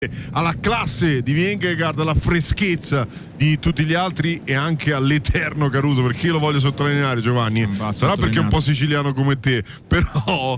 alla classe di Vingegaard, alla freschezza di tutti gli altri e anche all'eterno Caruso, perché io lo voglio sottolineare, Giovanni, sarà perché è un po' siciliano come te, però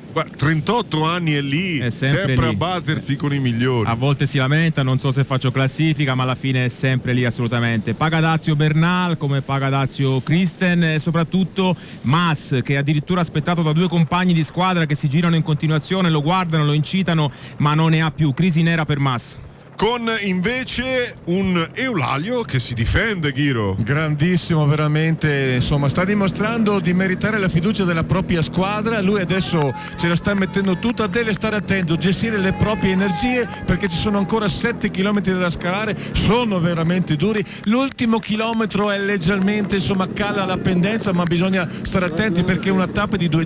38 anni è lì, è sempre lì, a battersi con i migliori. A volte si lamenta, non so se faccio classifica, ma alla fine è sempre lì assolutamente. Paga Dazio Bernal come paga Dazio Christen, e soprattutto Mas, che è addirittura aspettato da due compagni di squadra che si girano in continuazione, lo guardano, lo incitano, ma non ne ha più. Crisi nera per Mas. Con invece un Eulalia che si difende, Ghiro. Grandissimo, veramente, insomma, sta dimostrando di meritare la fiducia della propria squadra. Lui adesso ce la sta mettendo tutta, deve stare attento, gestire le proprie energie, perché ci sono ancora 7 chilometri da scalare, sono veramente duri. L'ultimo chilometro è leggermente, insomma, cala la pendenza, ma bisogna stare attenti perché è una tappa di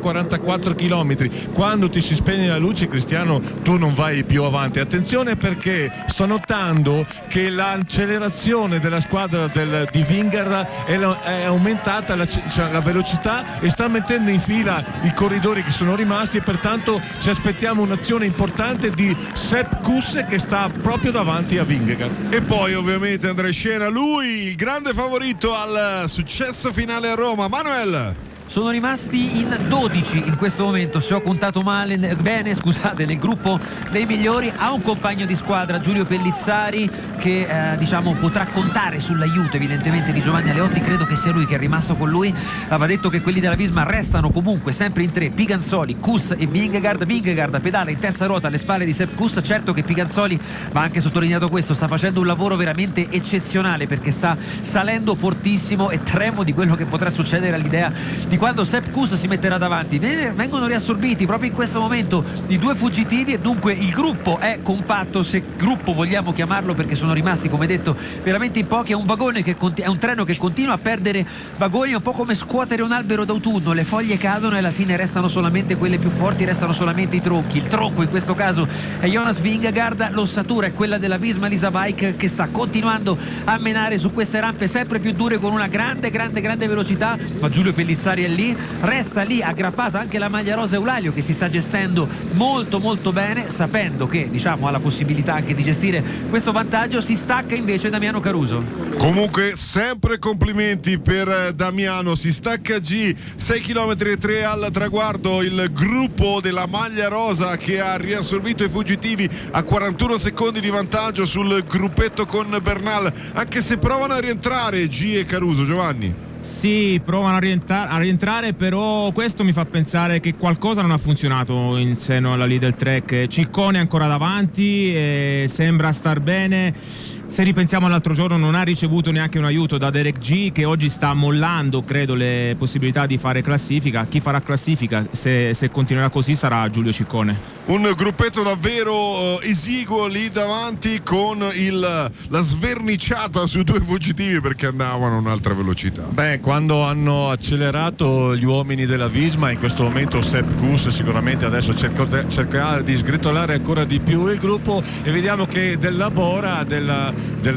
244 chilometri. Quando ti si spegne la luce, Cristiano, tu non vai più avanti. Attenzione, perché sto notando che l'accelerazione della squadra di Vingegaard è aumentata, la velocità, e sta mettendo in fila i corridori che sono rimasti, e pertanto ci aspettiamo un'azione importante di Sepp Kuss, che sta proprio davanti a Vingegaard. E poi ovviamente andrà in scena lui, il grande favorito al successo finale a Roma, Manuel. Sono rimasti in 12 in questo momento, se ho contato bene, scusate, nel gruppo dei migliori. Ha un compagno di squadra, Giulio Pellizzari, che potrà contare sull'aiuto evidentemente di Giovanni Aleotti. Credo che sia lui che è rimasto con lui. Va detto che quelli della Visma restano comunque sempre in tre: Piganzoli, Kuss e Vingegaard. Vingegaard pedala in terza ruota alle spalle di Sepp Kuss. Certo che Piganzoli, va anche sottolineato questo, sta facendo un lavoro veramente eccezionale, perché sta salendo fortissimo, e tremo di quello che potrà succedere all'idea di quando Sepp Kuss si metterà davanti. Vengono riassorbiti proprio in questo momento i due fuggitivi, e dunque il gruppo è compatto, se gruppo vogliamo chiamarlo, perché sono rimasti, come detto, veramente in pochi. È un vagone è un treno che continua a perdere vagoni, un po' come scuotere un albero d'autunno: le foglie cadono e alla fine restano solamente quelle più forti, restano solamente i tronchi. Il tronco in questo caso è Jonas Vingegaard, l'ossatura è quella della Visma Lease Bike, che sta continuando a menare su queste rampe sempre più dure con una grande velocità, ma Giulio Pellizzari è lì, resta lì aggrappata anche la maglia rosa Eulalia, che si sta gestendo molto bene, sapendo che ha la possibilità anche di gestire questo vantaggio. Si stacca invece Damiano Caruso. Comunque sempre complimenti per Damiano, si stacca G, 6 km e 3 al traguardo, il gruppo della maglia rosa che ha riassorbito i fuggitivi a 41 secondi di vantaggio sul gruppetto con Bernal, anche se provano a rientrare G e Caruso. Giovanni? Sì, provano a rientrare, però questo mi fa pensare che qualcosa non ha funzionato in seno alla Lidl Trek. Ciccone è ancora davanti e sembra star bene. Se ripensiamo all'altro giorno, non ha ricevuto neanche un aiuto da Derek G, che oggi sta mollando, credo, le possibilità di fare classifica. Chi farà classifica, se continuerà così, sarà Giulio Ciccone. Un gruppetto davvero esiguo lì davanti, con la sverniciata su due fuggitivi perché andavano a un'altra velocità. Quando hanno accelerato gli uomini della Visma, in questo momento Sepp Kuss sicuramente adesso cercherà di sgretolare ancora di più il gruppo, e vediamo che della Bora, della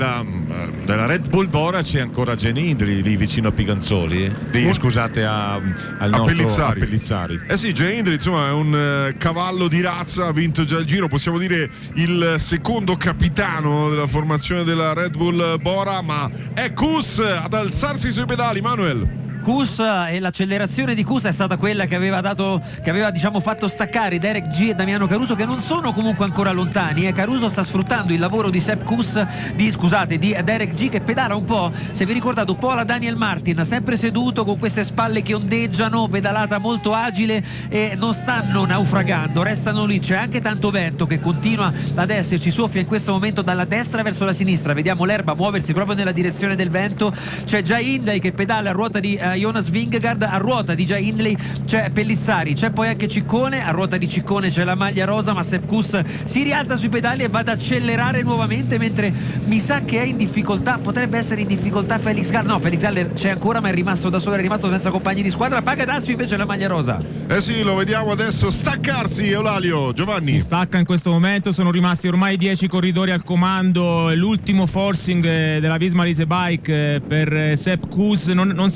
Red Bull Bora, c'è ancora Jenny Hindley lì vicino a Piganzoli, scusate, al nostro Pellizzari. Sì, Jenny Hindley, insomma, è un cavallo di razza, ha vinto già il Giro, possiamo dire il secondo capitano della formazione della Red Bull Bora, ma è Kuss ad alzarsi sui pedali. Manuel? Kuss, e l'accelerazione di Kuss è stata quella che aveva fatto staccare Derek G e Damiano Caruso, che non sono comunque ancora lontani. Caruso sta sfruttando il lavoro di Sepp Kuss, di Derek G, che pedala un po', se vi ricordate, un po' alla Daniel Martin, sempre seduto con queste spalle che ondeggiano, pedalata molto agile, e non stanno naufragando, restano lì. C'è anche tanto vento che continua ad esserci, soffia in questo momento dalla destra verso la sinistra, vediamo l'erba muoversi proprio nella direzione del vento. C'è già Hindley che pedala a ruota di Jonas Vingegaard, a ruota di Jay Hindley c'è Pellizzari, c'è poi anche Ciccone, a ruota di Ciccone c'è la maglia rosa, ma Sepp Kuss si rialza sui pedali e va ad accelerare nuovamente, mentre mi sa che è in difficoltà, potrebbe essere in difficoltà Felix Galler c'è ancora, ma è rimasto da solo, è rimasto senza compagni di squadra. Paga Dazio invece la maglia rosa. Sì, lo vediamo adesso staccarsi Eulalia. Giovanni? Si stacca in questo momento, sono rimasti ormai 10 corridori al comando, l'ultimo forcing della Visma Lease Bike per Sepp Kuss, non siamo lontani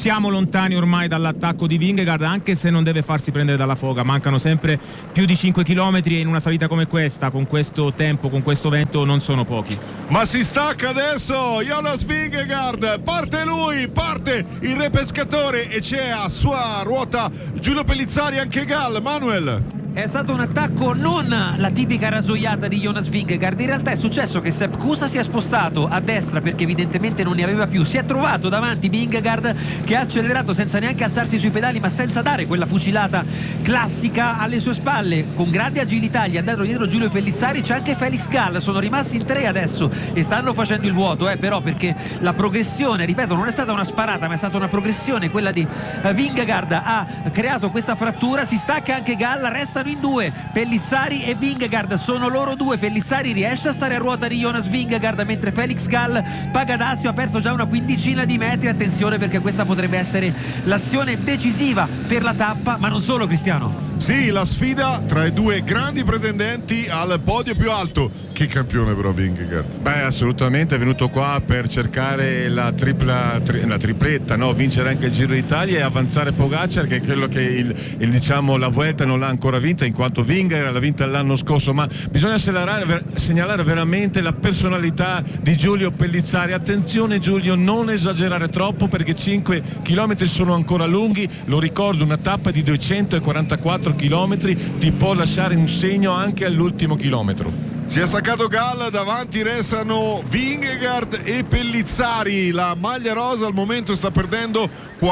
lontani ormai dall'attacco di Vingegaard, anche se non deve farsi prendere dalla foga. Mancano sempre più di 5 km e in una salita come questa, con questo tempo, con questo vento, non sono pochi. Ma si stacca adesso Jonas Vingegaard, parte lui, parte il re pescatore e c'è a sua ruota Giulio Pellizzari, anche Gall. Manuel, è stato un attacco, non la tipica rasoiata di Jonas Vingegaard. In realtà è successo che Sepp Kuss si è spostato a destra perché evidentemente non ne aveva più, si è trovato davanti Vingegaard che ha accelerato senza neanche alzarsi sui pedali, ma senza dare quella fucilata classica alle sue spalle. Con grande agilità gli è andato dietro Giulio Pellizzari, c'è anche Felix Gall, sono rimasti in 3 adesso e stanno facendo il vuoto, però, perché la progressione, ripeto, non è stata una sparata ma è stata una progressione, quella di Vingegaard ha creato questa frattura. Si stacca anche Gall, restano in 2 Pellizzari e Vingegaard, sono loro 2. Pellizzari riesce a stare a ruota di Jonas Vingegaard, mentre Felix Gall Pagadazio ha perso già una quindicina di metri. Attenzione, perché questa potrebbe essere l'azione decisiva per la tappa, ma non solo, Cristiano. sì, la sfida tra i due grandi pretendenti al podio più alto. Che campione però Vingegaard. Beh, assolutamente, è venuto qua per cercare la tripletta, no? Vincere anche il Giro d'Italia e avanzare Pogacar, che è quello che diciamo la Vuelta non l'ha ancora vinta, in quanto Vingegaard l'ha vinta l'anno scorso. Ma bisogna segnalare veramente la personalità di Giulio Pellizzari. Attenzione Giulio, non esagerare troppo, perché 5 km sono ancora lunghi. Lo ricordo, una tappa di 244 km ti può lasciare un segno anche all'ultimo chilometro. Si è staccato Gall, davanti restano Vingegaard e Pellizzari. La maglia rosa al momento sta perdendo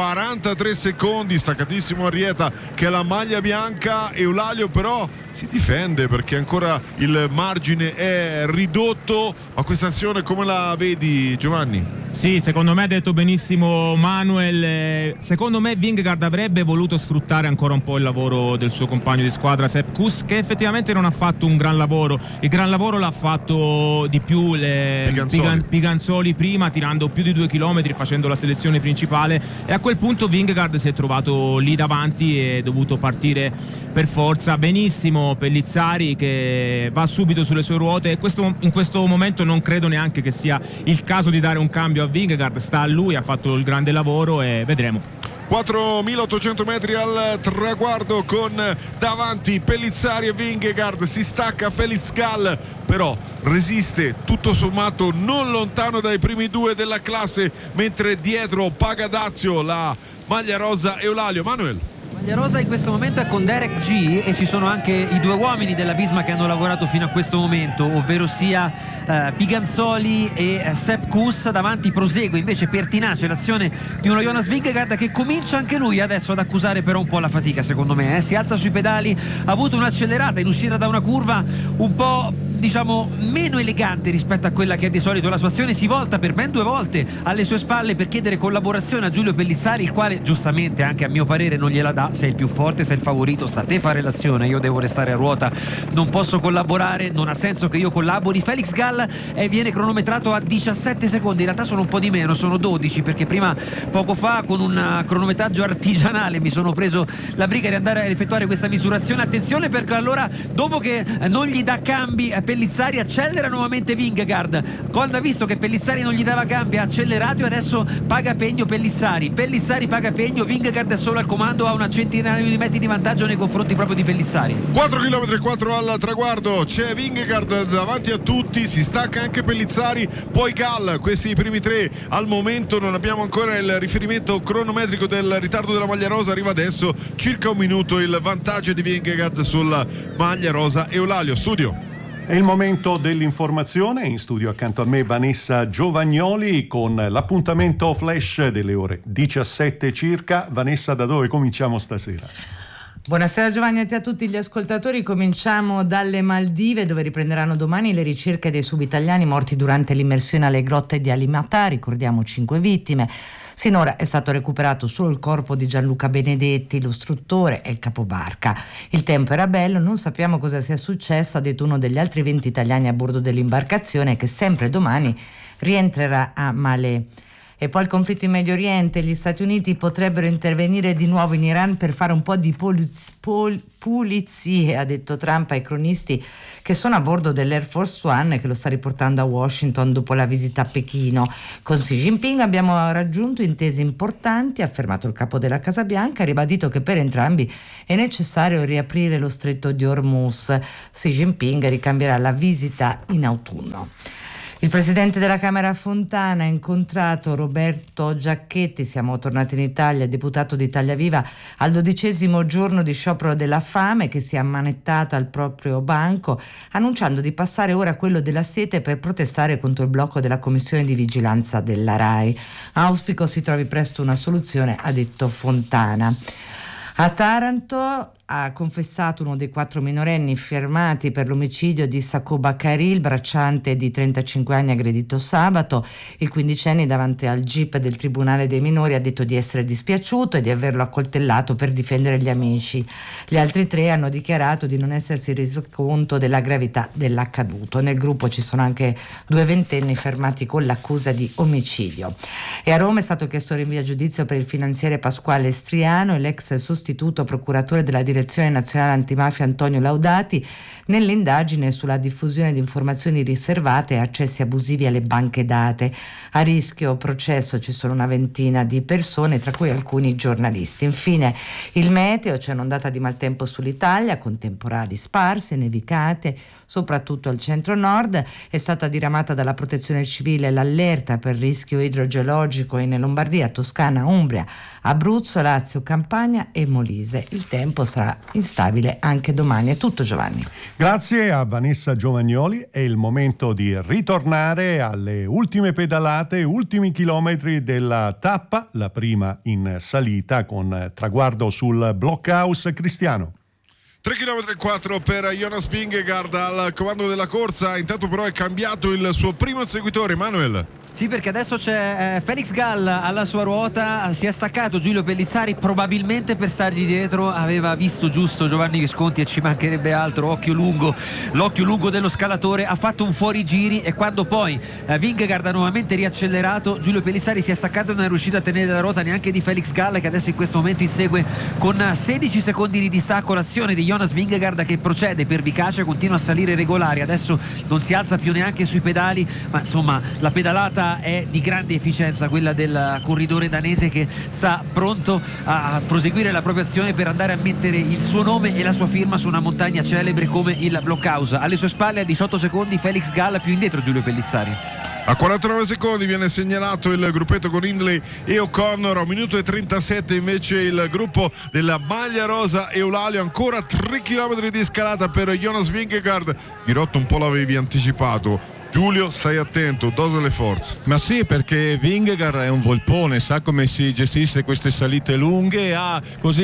43 secondi, staccatissimo Arrieta che è la maglia bianca. Eulalia però si difende perché ancora il margine è ridotto. Ma questa azione come la vedi, Giovanni? Sì, secondo me ha detto benissimo Manuel. Secondo me Vingegaard avrebbe voluto sfruttare ancora un po' il lavoro del suo compagno di squadra Sepp Kuss, che effettivamente non ha fatto un gran lavoro. Il gran lavoro l'ha fatto di più Piganzoli prima, tirando più di 2 km, facendo la selezione principale, e a quel punto Vingegaard si è trovato lì davanti e è dovuto partire per forza. Benissimo Pellizzari che va subito sulle sue ruote, e in questo momento non credo neanche che sia il caso di dare un cambio a Vingegaard. Sta a lui, ha fatto il grande lavoro e vedremo. 4.800 metri al traguardo con davanti Pellizzari e Vingegaard. Si stacca Felix Gall, però resiste tutto sommato non lontano dai primi 2 della classe, mentre dietro Pagadazio, la maglia rosa Eulalia. Manuel. Maglia rosa in questo momento è con Derek G, e ci sono anche i 2 uomini della Visma che hanno lavorato fino a questo momento, ovvero sia Piganzoli e Sepp Kuss. Davanti prosegue invece pertinace l'azione di uno Jonas Vingegaard che comincia anche lui adesso ad accusare però un po' la fatica, secondo me. Si alza sui pedali, ha avuto un'accelerata in uscita da una curva un po' diciamo meno elegante rispetto a quella che è di solito la sua azione. Si volta per ben 2 volte alle sue spalle per chiedere collaborazione a Giulio Pellizzari, il quale giustamente, anche a mio parere, non gliela dà. Sei il più forte, sei il favorito, sta a te fare l'azione, io devo restare a ruota, non posso collaborare, non ha senso che io collabori. Felix Gall viene cronometrato a 17 secondi, in realtà sono un po' di meno, sono 12, perché poco fa con un cronometraggio artigianale mi sono preso la briga di andare a effettuare questa misurazione. Attenzione, perché allora dopo che non gli dà cambi Pellizzari, accelera nuovamente Vingegaard. Quando ha visto che Pellizzari non gli dava cambi ha accelerato, e adesso paga pegno Pellizzari paga pegno. Vingegaard è solo al comando, ha una centinaio di metri di vantaggio nei confronti proprio di Pellizzari. 4 km e 4 al traguardo, c'è Vingegaard davanti a tutti, si stacca anche Pellizzari, poi Gall. Questi i primi 3 al momento, non abbiamo ancora il riferimento cronometrico del ritardo della maglia rosa. Arriva adesso circa 1 minuto il vantaggio di Vingegaard sulla maglia rosa. Eulalio, studio. È il momento dell'informazione. In studio accanto a me Vanessa Giovagnoli con l'appuntamento flash delle ore 17 circa. Vanessa, da dove cominciamo stasera? Buonasera Giovanni a te, a tutti gli ascoltatori. Cominciamo dalle Maldive, dove riprenderanno domani le ricerche dei subitaliani morti durante l'immersione alle grotte di Alimata. Ricordiamo 5 vittime. Sinora è stato recuperato solo il corpo di Gianluca Benedetti, lo istruttore e il capobarca. Il tempo era bello, non sappiamo cosa sia successo, ha detto uno degli altri 20 italiani a bordo dell'imbarcazione, che sempre domani rientrerà a Malé. E poi il conflitto in Medio Oriente, gli Stati Uniti potrebbero intervenire di nuovo in Iran per fare un po' di pulizie, ha detto Trump ai cronisti che sono a bordo dell'Air Force One che lo sta riportando a Washington dopo la visita a Pechino. Con Xi Jinping abbiamo raggiunto intese importanti, ha affermato il capo della Casa Bianca, ha ribadito che per entrambi è necessario riaprire lo stretto di Hormuz. Xi Jinping ricambierà la visita in autunno. Il presidente della Camera Fontana ha incontrato Roberto Giacchetti, siamo tornati in Italia, deputato di Italia Viva, al 12° giorno di sciopero della fame, che si è ammanettata al proprio banco, annunciando di passare ora a quello della sete per protestare contro il blocco della commissione di vigilanza della RAI. Auspico si trovi presto una soluzione, ha detto Fontana. A Taranto ha confessato uno dei 4 minorenni fermati per l'omicidio di Sacco Baccari, il bracciante di 35 anni aggredito sabato. Il 15enne davanti al GIP del Tribunale dei Minori ha detto di essere dispiaciuto e di averlo accoltellato per difendere gli amici. Gli altri 3 hanno dichiarato di non essersi reso conto della gravità dell'accaduto. Nel gruppo ci sono anche 2 ventenni fermati con l'accusa di omicidio. E a Roma è stato chiesto rinvio a giudizio per il finanziere Pasquale Striano e l'ex sostituto procuratore della Direzione Nazionale Antimafia Antonio Laudati nell'indagine sulla diffusione di informazioni riservate e accessi abusivi alle banche date. A rischio processo ci sono una ventina di persone, tra cui alcuni giornalisti. Infine il meteo, c'è un'ondata di maltempo sull'Italia con temporali sparse, nevicate, soprattutto al centro-nord. È stata diramata dalla Protezione Civile l'allerta per rischio idrogeologico in Lombardia, Toscana, Umbria, Abruzzo, Lazio, Campania e Molise. Il tempo sarà instabile anche domani. È tutto, Giovanni. Grazie a Vanessa Giovagnoli. È il momento di ritornare alle ultime pedalate, ultimi chilometri della tappa, la prima in salita con traguardo sul Blockhouse. Cristiano. 3,4 km per Jonas Vingegaard al comando della corsa. Intanto però è cambiato il suo primo seguitore, Manuel. Sì, perché adesso c'è Felix Gall alla sua ruota, si è staccato Giulio Pellizzari probabilmente per stargli dietro, aveva visto giusto Giovanni Visconti e ci mancherebbe altro, l'occhio lungo dello scalatore, ha fatto un fuorigiri e quando poi Vingegaard ha nuovamente riaccelerato, Giulio Pellizzari si è staccato e non è riuscito a tenere la ruota neanche di Felix Gall, che adesso in questo momento insegue con 16 secondi di distacco l'azione di Jonas Vingegaard, che procede pervicace, continua a salire regolare, adesso non si alza più neanche sui pedali, ma insomma la pedalata è di grande efficienza, quella del corridore danese che sta pronto a proseguire la propria azione per andare a mettere il suo nome e la sua firma su una montagna celebre come il Blockhouse. Alle sue spalle a 18 secondi Felix Gall, più indietro Giulio Pellizzari. A 49 secondi viene segnalato il gruppetto con Hindley e O'Connor, a 1 minuto e 37 invece il gruppo della maglia rosa Eulalio. Ancora 3 km di scalata per Jonas Vingegaard. Girotto un po' l'avevi anticipato. Giulio, stai attento, dosa le forze. Ma sì, perché Vingegaard è un volpone, sa come si gestisce queste salite lunghe, ha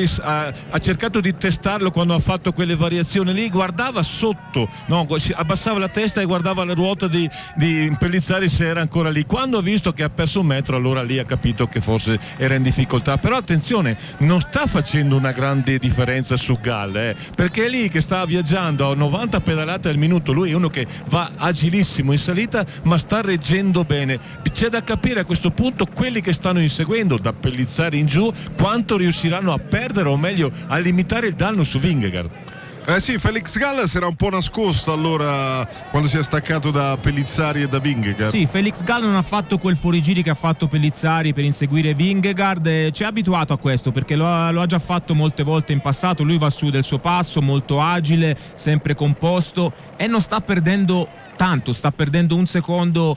cercato di testarlo quando ha fatto quelle variazioni lì, guardava sotto, abbassava la testa e guardava la ruota di Pellizzari se era ancora lì. Quando ha visto che ha perso 1 metro, allora lì ha capito che forse era in difficoltà. Però attenzione, non sta facendo una grande differenza su Gall, perché è lì che sta viaggiando a 90 pedalate al minuto. Lui è uno che va agilissimo in salita, ma sta reggendo bene. C'è da capire a questo punto quelli che stanno inseguendo da Pellizzari in giù quanto riusciranno a perdere, o meglio a limitare il danno su Vingegaard. Sì, Felix Gall si era un po' nascosto allora quando si è staccato da Pellizzari e da Vingegaard. Sì, Felix Gall non ha fatto quel fuorigiri che ha fatto Pellizzari per inseguire Vingegaard, ci ha abituato a questo perché lo ha già fatto molte volte in passato. Lui va su del suo passo, molto agile, sempre composto e non sta perdendo tanto, sta perdendo 1 secondo,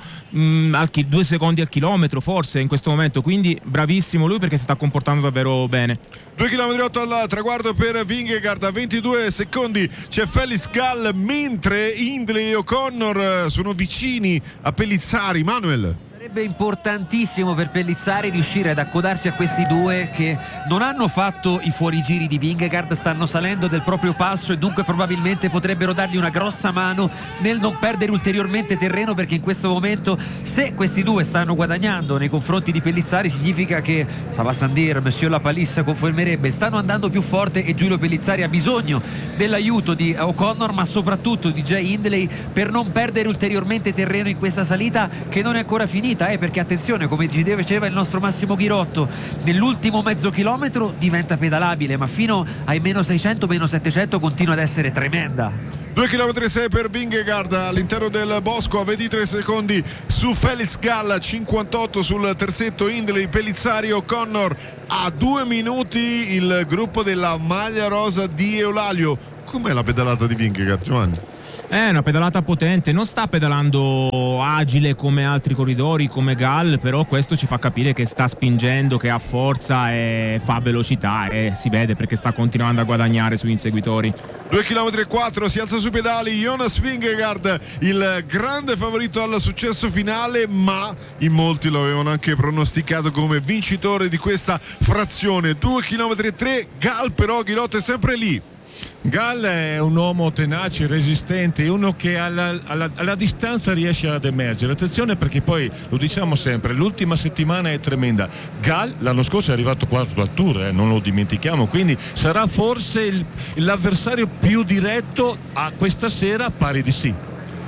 2 secondi al chilometro forse in questo momento, quindi bravissimo lui perché si sta comportando davvero bene. 2,8 km al traguardo per Vingegaard, a 22 secondi c'è Felix Gall, mentre Hindley e O'Connor sono vicini a Pellizzari. Manuel. Sarebbe importantissimo per Pellizzari riuscire ad accodarsi a questi due che non hanno fatto i fuorigiri di Vingegaard, stanno salendo del proprio passo e dunque probabilmente potrebbero dargli una grossa mano nel non perdere ulteriormente terreno, perché in questo momento se questi due stanno guadagnando nei confronti di Pellizzari significa che, ça va sans dire, Monsieur La Palisse confermerebbe, stanno andando più forte e Giulio Pellizzari ha bisogno dell'aiuto di O'Connor ma soprattutto di Jay Hindley per non perdere ulteriormente terreno in questa salita che non è ancora finita. dignità, e perché attenzione, come ci diceva il nostro Massimo Ghirotto, nell'ultimo mezzo chilometro diventa pedalabile, ma fino ai meno 600, meno 700 continua ad essere tremenda. 2,6 km per Vingegaard all'interno del bosco a 23 secondi su Felix Gall, 58 sul terzetto Hindley, Pellizzari, O'Connor a 2 minuti il gruppo della maglia rosa di Eulalia. Com'è la pedalata di Vingegaard, Giovanni? È una pedalata potente, non sta pedalando agile come altri corridori, come Gall, però questo ci fa capire che sta spingendo, che ha forza e fa velocità, e si vede perché sta continuando a guadagnare sugli inseguitori. 2,4 km, si alza sui pedali Jonas Vingegaard, il grande favorito al successo finale, ma in molti lo avevano anche pronosticato come vincitore di questa frazione. 2,3 km, Gall però, Ghirotto, è sempre lì. Gall è un uomo tenace, resistente, uno che alla distanza riesce ad emergere. Attenzione, perché poi lo diciamo sempre, l'ultima settimana è tremenda. Gall l'anno scorso è arrivato quarto al Tour, non lo dimentichiamo, quindi sarà forse l'avversario più diretto a questa sera, pare di sì.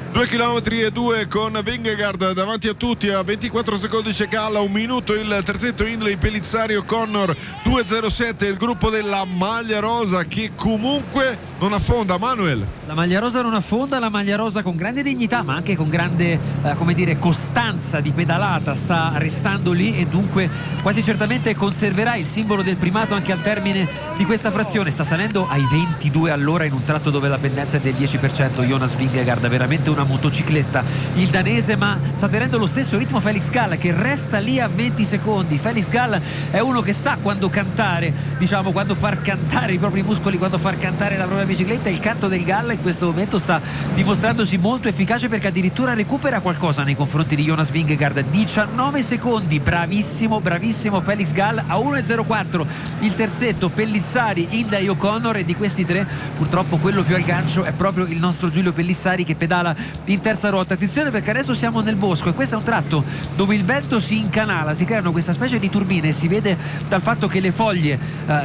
2,2 km con Vingegaard davanti a tutti, a 24 secondi c'è Gall, a 1 minuto il terzetto Hindley, Pellizzari, O'Connor. 2,07 il gruppo della maglia rosa che comunque non affonda. Manuel, la maglia rosa non affonda, la maglia rosa con grande dignità ma anche con grande come dire, costanza di pedalata sta restando lì, e dunque quasi certamente conserverà il simbolo del primato anche al termine di questa frazione. Sta salendo ai 22 all'ora in un tratto dove la pendenza è del 10%. Jonas Vingegaard veramente una motocicletta il danese, ma sta tenendo lo stesso ritmo Felix Gall, che resta lì a 20 secondi. Felix Gall è uno che sa quando cantare, diciamo, quando far cantare i propri muscoli, quando far cantare la propria bicicletta. Il canto del Gall in questo momento sta dimostrandosi molto efficace, perché addirittura recupera qualcosa nei confronti di Jonas Vingegaard. 19 secondi, bravissimo Felix Gall. A 1,04 il terzetto Pellizzari, Hindley, O'Connor, e di questi tre purtroppo quello più al gancio è proprio il nostro Giulio Pellizzari, che pedala in terza ruota. Attenzione, perché adesso siamo nel bosco e questo è un tratto dove il vento si incanala, si creano questa specie di turbine, si vede dal fatto che le foglie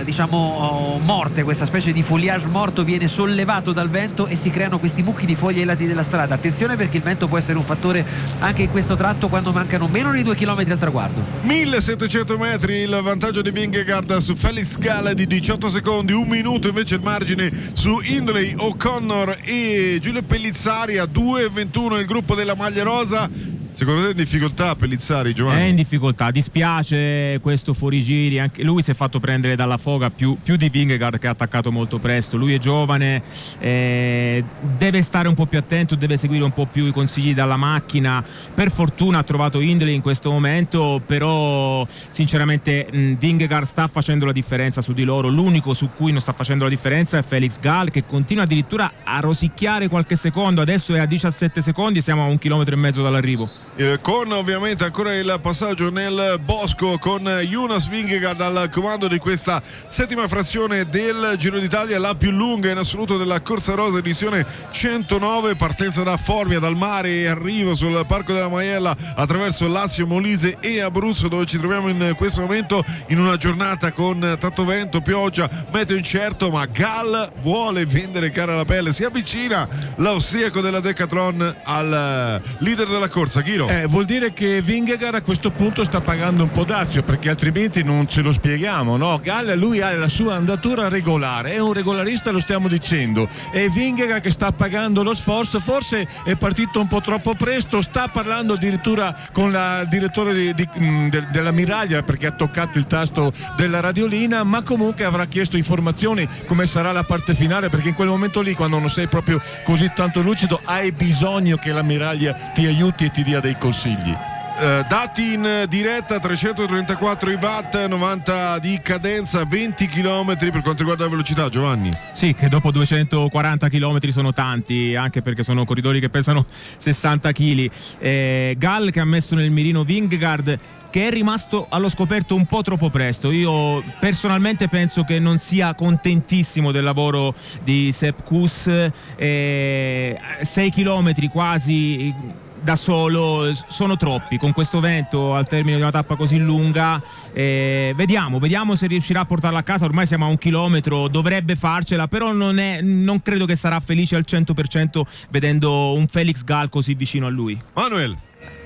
morte, questa specie di foliage morto viene sollevato dal vento e si creano questi mucchi di foglie ai lati della strada. Attenzione, perché il vento può essere un fattore anche in questo tratto quando mancano meno di 2 km al traguardo. 1700 metri il vantaggio di Vingegaard su Felix Gall di 18 secondi, 1 minuto invece il margine su Hindley, O'Connor e Giulio Pellizzari. A 2,21 il gruppo della maglia rosa. Secondo te è in difficoltà Pellizzari, Giovanni? È in difficoltà, dispiace questo fuorigiri, anche lui si è fatto prendere dalla foga più di Vingegaard, che ha attaccato molto presto. Lui è giovane, deve stare un po' più attento, deve seguire un po' più i consigli dalla macchina. Per fortuna ha trovato Hindley in questo momento, però sinceramente Vingegaard sta facendo la differenza su di loro. L'unico su cui non sta facendo la differenza è Felix Gall, che continua addirittura a rosicchiare qualche secondo. Adesso è a 17 secondi, siamo a 1,5 km dall'arrivo. Con ovviamente ancora il passaggio nel bosco con Jonas Vingegaard al comando di questa settima frazione del Giro d'Italia, la più lunga in assoluto della Corsa Rosa, edizione 109. Partenza da Formia, dal mare, e arrivo sul Parco della Maiella attraverso Lazio, Molise e Abruzzo, dove ci troviamo in questo momento in una giornata con tanto vento, pioggia, meteo incerto, ma Gall vuole vendere cara la pelle. Si avvicina l'austriaco della Decathlon al leader della corsa, Ghiro. Vuol dire che Vingegaard a questo punto sta pagando un po' dazio, perché altrimenti non ce lo spieghiamo, no? Gall, lui ha la sua andatura regolare, è un regolarista, lo stiamo dicendo, e Vingegaard che sta pagando lo sforzo. Forse è partito un po' troppo presto, sta parlando addirittura con la direttore della Miraglia, perché ha toccato il tasto della radiolina, ma comunque avrà chiesto informazioni come sarà la parte finale, perché in quel momento lì, quando non sei proprio così tanto lucido, hai bisogno che la Miraglia ti aiuti e ti dia dei consigli. Dati in diretta: 334 i watt, 90 di cadenza, 20 km per quanto riguarda la velocità, Giovanni. Sì, che dopo 240 km sono tanti, anche perché sono corridori che pesano 60 kg. Gall che ha messo nel mirino Vingegaard, che è rimasto allo scoperto un po' troppo presto. Io personalmente penso che non sia contentissimo del lavoro di Sepp Kuss. 6 km quasi da solo sono troppi con questo vento al termine di una tappa così lunga. Vediamo se riuscirà a portarla a casa. Ormai siamo a 1 chilometro, dovrebbe farcela, però non credo che sarà felice al 100% vedendo un Felix Gall così vicino a lui. Manuel.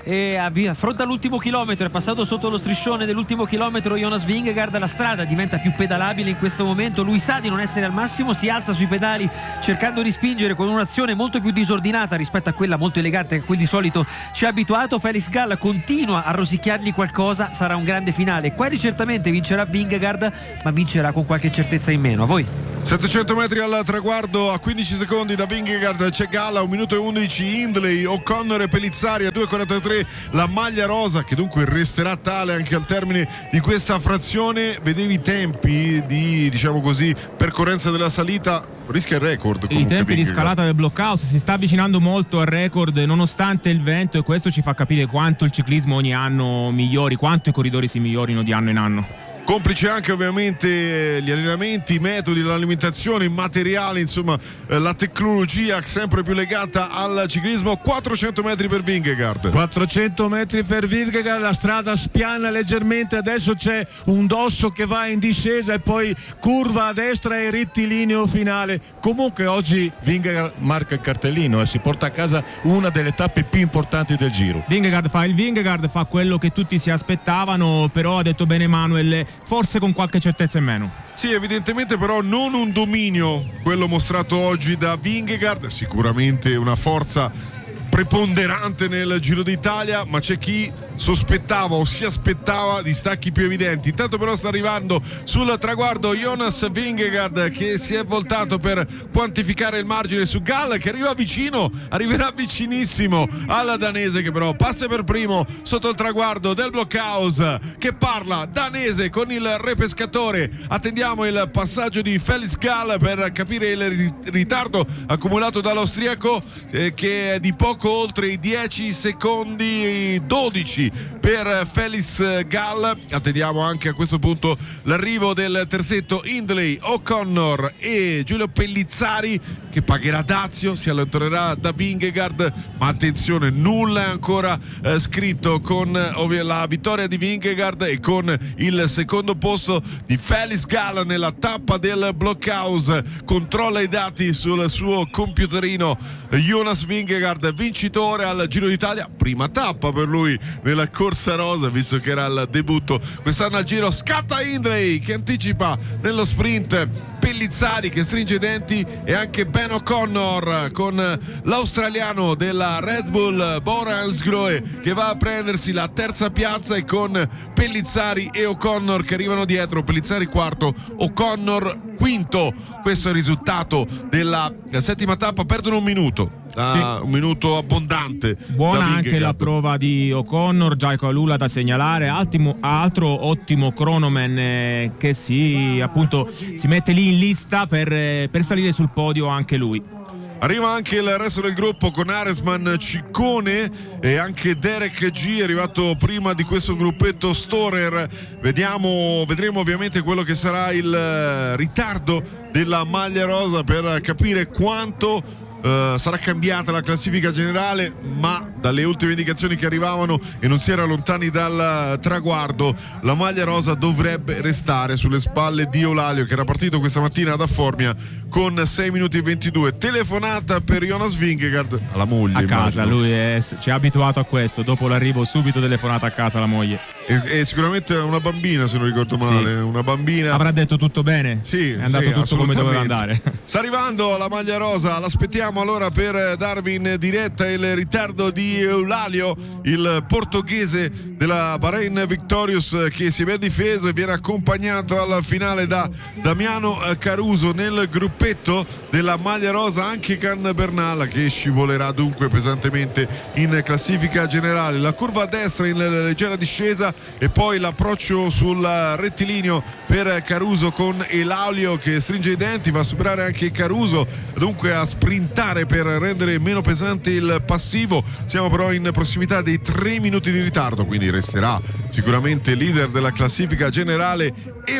e affronta l'ultimo chilometro, è passato sotto lo striscione dell'ultimo chilometro Jonas Vingegaard, la strada diventa più pedalabile in questo momento, lui sa di non essere al massimo, si alza sui pedali cercando di spingere con un'azione molto più disordinata rispetto a quella molto elegante a cui di solito ci ha abituato. Felix Gall continua a rosicchiargli qualcosa, sarà un grande finale, quasi certamente vincerà Vingegaard, ma vincerà con qualche certezza in meno. A voi? 700 metri al traguardo, a 15 secondi da Vingegaard c'è Galla, 1 minuto e 11 Hindley, O'Connor e Pellizzari a 2,43 la maglia rosa, che dunque resterà tale anche al termine di questa frazione. Vedevi i tempi di, diciamo così, percorrenza della salita, rischia il record comunque. I tempi Vingegaard. di scalata del blockhouse si sta avvicinando molto al record nonostante il vento, e questo ci fa capire quanto il ciclismo ogni anno migliori, quanto i corridori si migliorino di anno in anno. Complice anche ovviamente gli allenamenti, i metodi, l'alimentazione, i materiali, insomma la tecnologia sempre più legata al ciclismo. 400 metri per Vingegaard. 400 metri per Vingegaard, la strada spiana leggermente, adesso c'è un dosso che va in discesa e poi curva a destra e rettilineo finale. Comunque oggi Vingegaard marca il cartellino e si porta a casa una delle tappe più importanti del Giro. Vingegaard fa quello che tutti si aspettavano, però ha detto bene Manuel, forse con qualche certezza in meno. Sì, evidentemente però non un dominio quello mostrato oggi da Vingegaard, sicuramente una forza preponderante nel Giro d'Italia, ma c'è chi sospettava o si aspettava distacchi più evidenti. Intanto però sta arrivando sul traguardo Jonas Vingegaard, che si è voltato per quantificare il margine su Gall, che arriva vicino, arriverà vicinissimo al danese, che però passa per primo sotto il traguardo del blockhouse, che parla danese con il re pescatore. Attendiamo il passaggio di Felix Gall per capire il ritardo accumulato dall'austriaco, che è di poco oltre i 10 secondi, 12 per Felix Gall. Attendiamo anche a questo punto l'arrivo del terzetto Hindley, O'Connor e Giulio Pellizzari, che pagherà dazio, si allontanerà da Vingegaard, ma attenzione, nulla è ancora scritto con la vittoria di Vingegaard e con il secondo posto di Felix Gall nella tappa del blockhouse. Controlla i dati sul suo computerino Jonas Vingegaard, vincitore al Giro d'Italia, prima tappa per lui nella corsa rosa, visto che era il debutto quest'anno al Giro. Scatta Hindley che anticipa nello sprint Pellizzari, che stringe i denti, e anche Ben O'Connor con l'australiano della Red Bull Bora Hansgrohe, che va a prendersi la terza piazza, e con Pellizzari e O'Connor che arrivano dietro, Pellizzari quarto, O'Connor quinto. Questo è il risultato della settima tappa. Perdono un minuto, sì. Un minuto abbondante. Buona anche la prova di O'Connor, Jaiko Alula da segnalare, altro ottimo cronoman che si mette lì in lista per salire sul podio anche lui. Arriva anche il resto del gruppo con Aresman, Ciccone e anche Derek G, è arrivato prima di questo gruppetto Storer. Vedremo ovviamente quello che sarà il ritardo della maglia rosa per capire quanto sarà cambiata la classifica generale, ma dalle ultime indicazioni che arrivavano e non si era lontani dal traguardo, la maglia rosa dovrebbe restare sulle spalle di Eulalia, che era partito questa mattina da Formia con 6 minuti e 22. Telefonata per Jonas Vingegaard alla moglie, a casa, immagino. lui ci ha abituato a questo, dopo l'arrivo subito telefonata a casa alla moglie. E sicuramente una bambina, se non ricordo male, sì. Una bambina. Avrà detto tutto bene, sì, è andato tutto come doveva andare. Sta arrivando la maglia rosa, l'aspettiamo allora per darvi in diretta il ritardo di Eulalio, il portoghese della Bahrain Victorious, che si è ben difeso e viene accompagnato alla finale da Damiano Caruso. Nel gruppetto della maglia rosa anche Can Bernal, che scivolerà dunque pesantemente in classifica generale. La curva a destra in leggera discesa e poi l'approccio sul rettilineo per Caruso con Eulalia che stringe i denti, va a superare anche Caruso, dunque a sprintare per rendere meno pesante il passivo. Siamo però in prossimità dei 3 minuti di ritardo, quindi resterà sicuramente leader della classifica generale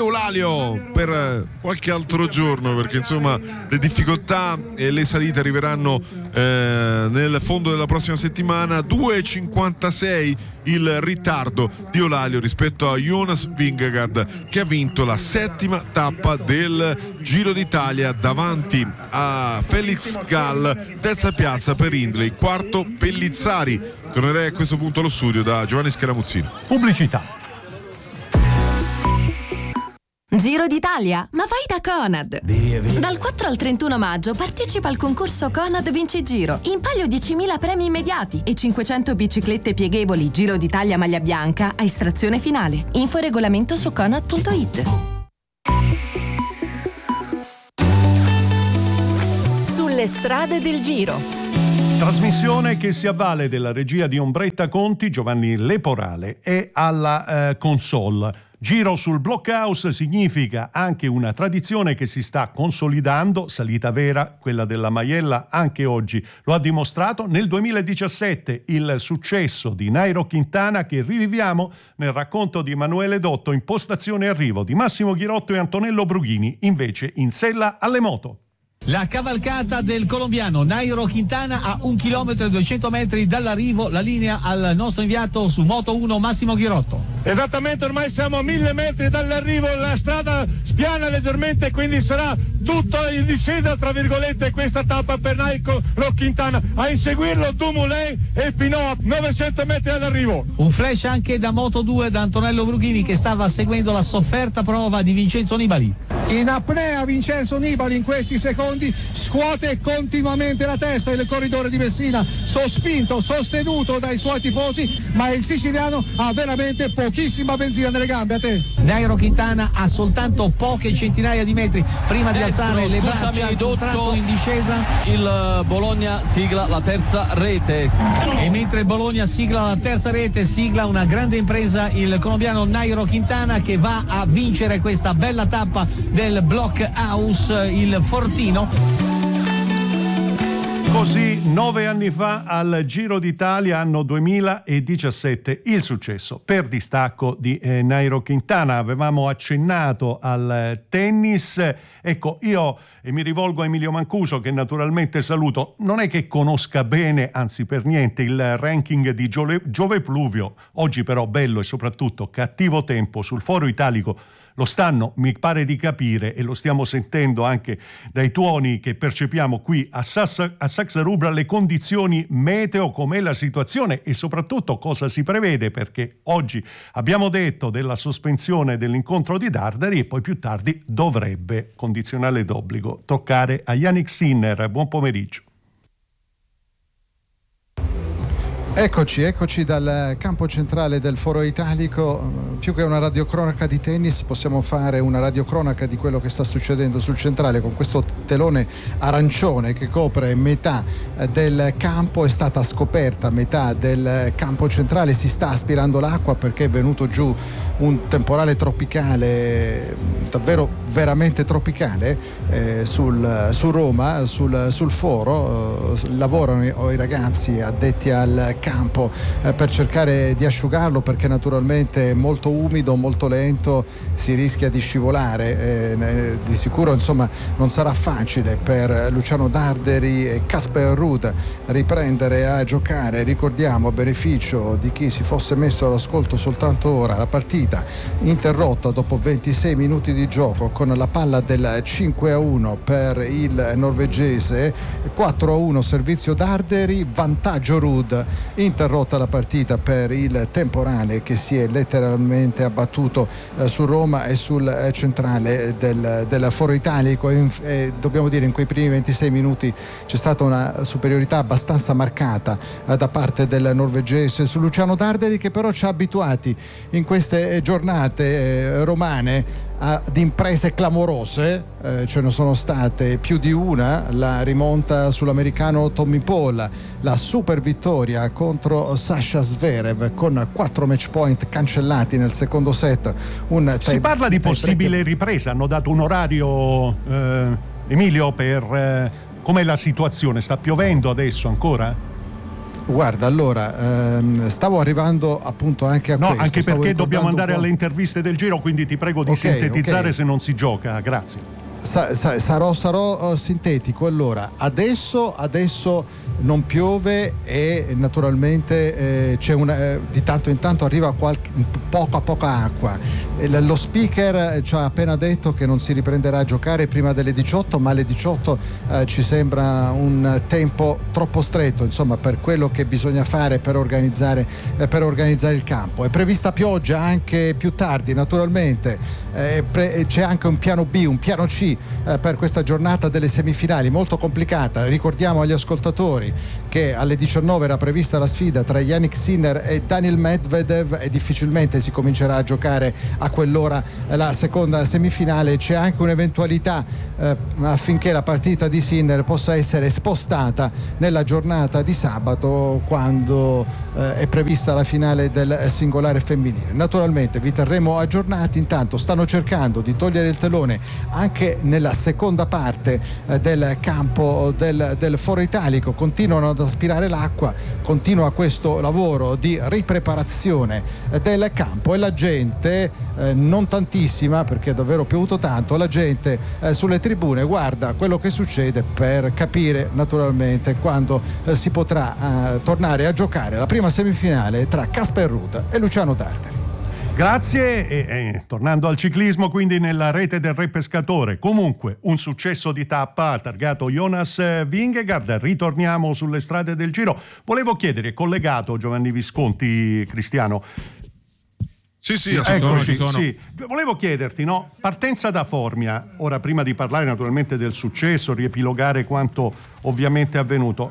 Eulalia per qualche altro giorno, perché insomma le difficoltà e le salite arriveranno nel fondo della prossima settimana. 2,56 il ritardo di Eulalia rispetto a Jonas Vingegaard, che ha vinto la 7ª tappa del Giro d'Italia davanti a Felix Gall. Terza piazza per Hindley, quarto Pellizzari. Tornerei a questo punto allo studio da Giovanni Scaramuzzino. Pubblicità. Giro d'Italia, ma vai da Conad! Dal 4 al 31 maggio partecipa al concorso Conad Vinci Giro. In palio 10.000 premi immediati e 500 biciclette pieghevoli Giro d'Italia maglia bianca a estrazione finale. Info e regolamento su conad.it. Sulle strade del Giro. Trasmissione che si avvale della regia di Ombretta Conti, Giovanni Leporale e alla console. Giro sul Blockhouse significa anche una tradizione che si sta consolidando, salita vera, quella della Maiella anche oggi lo ha dimostrato. Nel 2017 il successo di Nairo Quintana che riviviamo nel racconto di Emanuele Dotto in postazione arrivo di Massimo Ghirotto e Antonello Brughini, invece in sella alle moto. La cavalcata del colombiano Nairo Quintana a 1 chilometro e 200 metri dall'arrivo, la linea al nostro inviato su Moto 1 Massimo Ghirotto. Esattamente, ormai siamo a 1000 metri dall'arrivo, la strada spiana leggermente, quindi sarà tutta in discesa tra virgolette questa tappa per Nairo Quintana. A inseguirlo Dumoulin e Pinot a 900 metri dall'arrivo. Un flash anche da Moto 2 da Antonello Brughini che stava seguendo la sofferta prova di Vincenzo Nibali. In apnea Vincenzo Nibali in questi secondi scuote continuamente la testa, il corridore di Messina sospinto, sostenuto dai suoi tifosi, ma il siciliano ha veramente pochissima benzina nelle gambe. A te. Nairo Quintana ha soltanto poche centinaia di metri prima di alzare le braccia, Dotto in discesa. Il Bologna sigla la terza rete. E mentre il Bologna sigla la terza rete, sigla una grande impresa il colombiano Nairo Quintana che va a vincere questa bella tappa del Blockhouse, il Fortino. Così 9 anni fa al Giro d'Italia, anno 2017, il successo per distacco di Nairo Quintana. Avevamo accennato al tennis. Ecco, io mi rivolgo a Emilio Mancuso, che naturalmente saluto. Non è che conosca bene, anzi per niente, il ranking di Giove Pluvio. Oggi però bello e soprattutto cattivo tempo sul Foro Italico. Lo stanno, mi pare di capire, e lo stiamo sentendo anche dai tuoni che percepiamo qui a Saxa Rubra, le condizioni meteo, com'è la situazione e soprattutto cosa si prevede, perché oggi abbiamo detto della sospensione dell'incontro di Darderi e poi più tardi dovrebbe, condizionale d'obbligo, toccare a Yannick Sinner. Buon pomeriggio. Eccoci dal campo centrale del Foro Italico. Più che una radiocronaca di tennis possiamo fare una radiocronaca di quello che sta succedendo sul centrale con questo telone arancione che copre metà del campo. È stata scoperta metà del campo centrale, si sta aspirando l'acqua perché è venuto giù un temporale tropicale, davvero veramente tropicale, su Roma, sul Foro. Lavorano i ragazzi addetti al campo per cercare di asciugarlo, perché naturalmente è molto umido, molto lento, si rischia di scivolare. Di sicuro insomma non sarà facile per Luciano Darderi e Casper Ruud riprendere a giocare. Ricordiamo, a beneficio di chi si fosse messo all'ascolto soltanto ora, la partita interrotta dopo 26 minuti di gioco con la palla del 5-1 per il norvegese, 4-1 servizio Darderi, vantaggio Ruud. Interrotta la partita per il temporale che si è letteralmente abbattuto su Roma e sul centrale del Foro Italico. Dobbiamo dire, in quei primi 26 minuti c'è stata una superiorità abbastanza marcata da parte del norvegese su Luciano Darderi, che però ci ha abituati in queste giornate romane ad imprese clamorose. Ce ne sono state più di una: la rimonta sull'americano Tommy Paul, la super vittoria contro Sasha Zverev con 4 match point cancellati nel secondo set. Si parla di possibile ripresa, hanno dato un orario, Emilio, per com'è la situazione? Sta piovendo adesso ancora? Guarda, allora, stavo arrivando appunto anche a questo. No, anche perché dobbiamo andare alle interviste del Giro, quindi ti prego di sintetizzare se non si gioca, grazie. Sarò sintetico. Allora, adesso non piove e naturalmente c'è di tanto in tanto arriva poca acqua. Lo speaker ci ha appena detto che non si riprenderà a giocare prima delle 18, ma alle 18 ci sembra un tempo troppo stretto, insomma, per quello che bisogna fare per organizzare il campo. È prevista pioggia anche più tardi, naturalmente. C'è anche un piano B, un piano C per questa giornata delle semifinali molto complicata. Ricordiamo agli ascoltatori che alle 19 era prevista la sfida tra Yannick Sinner e Daniil Medvedev e difficilmente si comincerà a giocare a quell'ora la seconda semifinale. C'è anche un'eventualità affinché la partita di Sinner possa essere spostata nella giornata di sabato, quando è prevista la finale del singolare femminile. Naturalmente vi terremo aggiornati. Intanto stanno cercando di togliere il telone anche nella seconda parte del campo del Foro Italico, continuano ad aspirare l'acqua, continua questo lavoro di ripreparazione del campo e la gente, non tantissima perché è davvero piovuto tanto, la gente sulle tribune guarda quello che succede per capire naturalmente quando si potrà tornare a giocare la prima semifinale tra Casper Ruud e Luciano Tartari. Grazie e tornando al ciclismo, quindi nella rete del Re Pescatore, comunque un successo di tappa ha targato Jonas Vingegaard. Ritorniamo sulle strade del Giro. Volevo chiedere, collegato Giovanni Visconti, Cristiano. Sì, eccoci, sì. Volevo chiederti, no? Partenza da Formia, ora prima di parlare naturalmente del successo, riepilogare quanto ovviamente è avvenuto,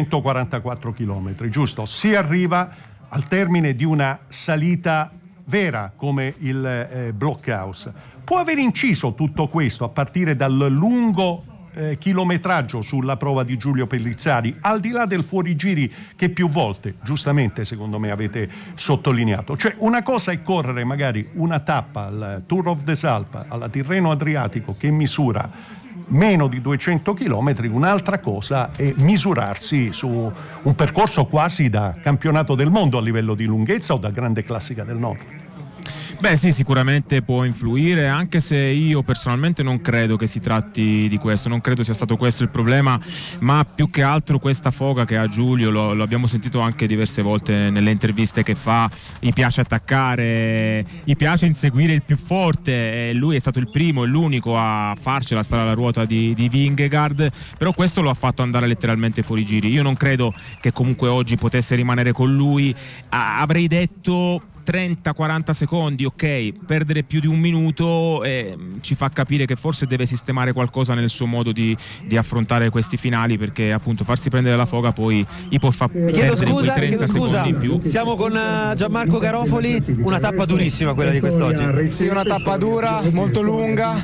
244 chilometri, giusto? Si arriva al termine di una salita vera come il Blockhaus. Può aver inciso tutto questo a partire dal lungo chilometraggio sulla prova di Giulio Pellizzari, al di là del fuorigiri che più volte, giustamente secondo me, avete sottolineato? Cioè, una cosa è correre magari una tappa al Tour of the Alps, alla Tirreno Adriatico, che misura meno di 200 chilometri, un'altra cosa è misurarsi su un percorso quasi da campionato del mondo a livello di lunghezza o da grande classica del Nord. Beh sì, sicuramente può influire, anche se io personalmente non credo che si tratti di questo, non credo sia stato questo il problema, ma più che altro questa foga che ha Giulio, lo abbiamo sentito anche diverse volte nelle interviste che fa, gli piace attaccare, gli piace inseguire il più forte, e lui è stato il primo e l'unico a farcela stare alla ruota di Vingegaard, però questo lo ha fatto andare letteralmente fuori giri. Io non credo che comunque oggi potesse rimanere con lui, avrei detto 30-40 secondi, ok, perdere più di un minuto ci fa capire che forse deve sistemare qualcosa nel suo modo di affrontare questi finali, perché appunto farsi prendere la foga poi gli può far perdere quei 30 secondi in più. Siamo con Gianmarco Garofoli, una tappa durissima quella di quest'oggi. Sì, una tappa dura, molto lunga,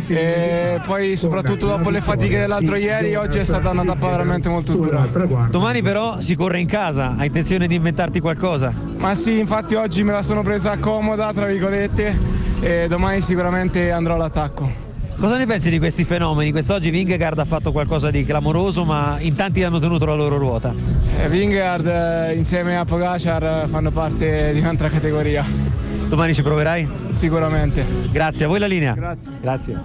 e poi soprattutto dopo le fatiche dell'altro ieri, oggi è stata una tappa veramente molto dura. Domani però si corre in casa, hai intenzione di inventarti qualcosa? Ma sì, infatti oggi me la sono presa comoda, tra virgolette, e domani sicuramente andrò all'attacco. Cosa ne pensi di questi fenomeni? Quest'oggi Vingegaard ha fatto qualcosa di clamoroso, ma in tanti hanno tenuto la loro ruota. Vingegaard insieme a Pogacar fanno parte di un'altra categoria. Domani ci proverai? Sicuramente. Grazie, a voi la linea. Grazie.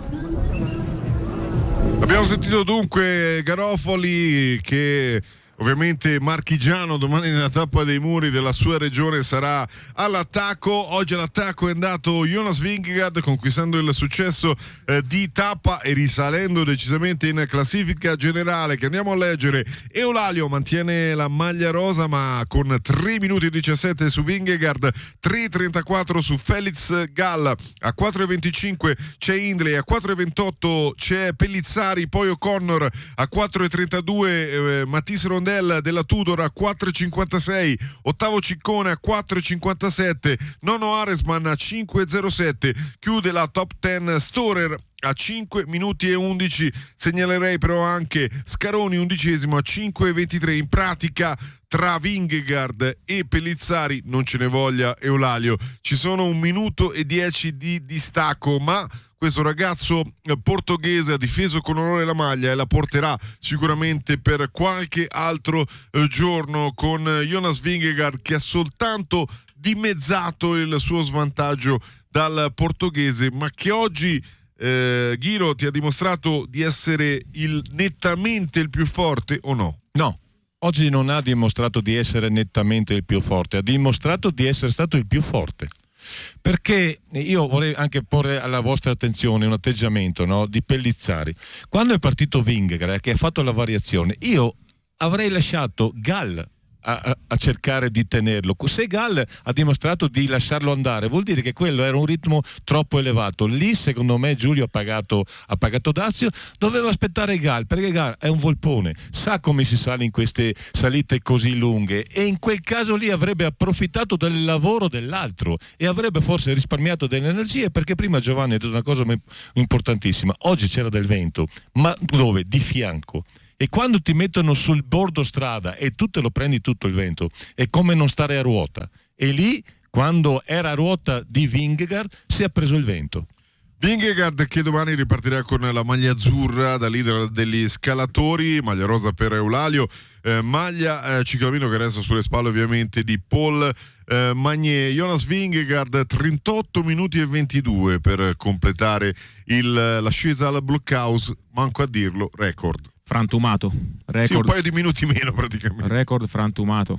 Abbiamo sentito dunque Garofoli, che ovviamente marchigiano, domani nella tappa dei muri della sua regione sarà all'attacco. Oggi all'attacco è andato Jonas Vingegaard, conquistando il successo di tappa e risalendo decisamente in classifica generale, che andiamo a leggere. Eulalia mantiene la maglia rosa, ma con 3 minuti e 17 su Vingegaard, 3.34 su Felix Gall, a 4.25 c'è Hindley, a 4.28 c'è Pellizzari, poi O'Connor, a 4.32 Matisse Rondelli della Tudor a 4.56, ottavo Ciccone a 4.57, nono Aresman a 5.07, chiude la top 10 Storer a 5 minuti e 11. Segnalerei però anche Scaroni, undicesimo, a 5.23. In pratica tra Vingegaard e Pellizzari, non ce ne voglia Eulalio, ci sono 1 minuto e 10 di distacco, ma questo ragazzo portoghese ha difeso con onore la maglia e la porterà sicuramente per qualche altro giorno, con Jonas Vingegaard che ha soltanto dimezzato il suo svantaggio dal portoghese, ma che oggi Ghiro ti ha dimostrato di essere nettamente il più forte o no? No. Oggi non ha dimostrato di essere nettamente il più forte, ha dimostrato di essere stato il più forte. Perché io vorrei anche porre alla vostra attenzione un atteggiamento, no, di Pellizzari. Quando è partito Vingegaard, che ha fatto la variazione, io avrei lasciato Gall a cercare di tenerlo. Se Gall ha dimostrato di lasciarlo andare, vuol dire che quello era un ritmo troppo elevato. Lì secondo me Giulio ha pagato dazio. Doveva aspettare Gall, perché Gall è un volpone, sa come si sale in queste salite così lunghe, e in quel caso lì avrebbe approfittato del lavoro dell'altro e avrebbe forse risparmiato delle energie, perché prima Giovanni ha detto una cosa importantissima: oggi c'era del vento, ma dove? Di fianco. E quando ti mettono sul bordo strada e tu te lo prendi tutto il vento, è come non stare a ruota. E lì, quando era a ruota di Vingegaard, si è preso il vento. Vingegaard che domani ripartirà con la maglia azzurra da leader degli scalatori, maglia rosa per Eulalio, maglia ciclamino che resta sulle spalle ovviamente di Paul Magnier. Jonas Vingegaard 38 minuti e 22 per completare l'ascesa al Blockhaus, manco a dirlo, record. Frantumato. Record. Sì, un paio di minuti meno praticamente. Record frantumato.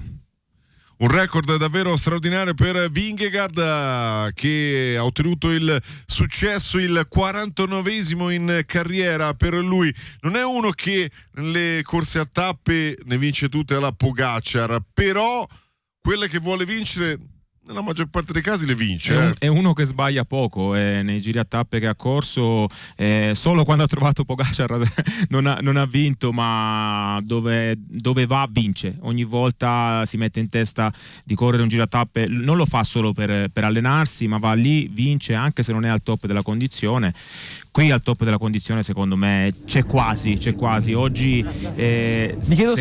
Un record davvero straordinario per Vingegaard, che ha ottenuto il successo, il 49esimo in carriera per lui. Non è uno che nelle corse a tappe ne vince tutte alla Pogacar, però quelle che vuole vincere nella maggior parte dei casi le vince. È uno che sbaglia poco, nei giri a tappe che ha corso, solo quando ha trovato Pogacar non ha vinto, ma dove va vince. Ogni volta si mette in testa di correre un giro a tappe, non lo fa solo per allenarsi, ma va lì, vince, anche se non è al top della condizione. Qui al top della condizione secondo me c'è quasi. Oggi mi chiedo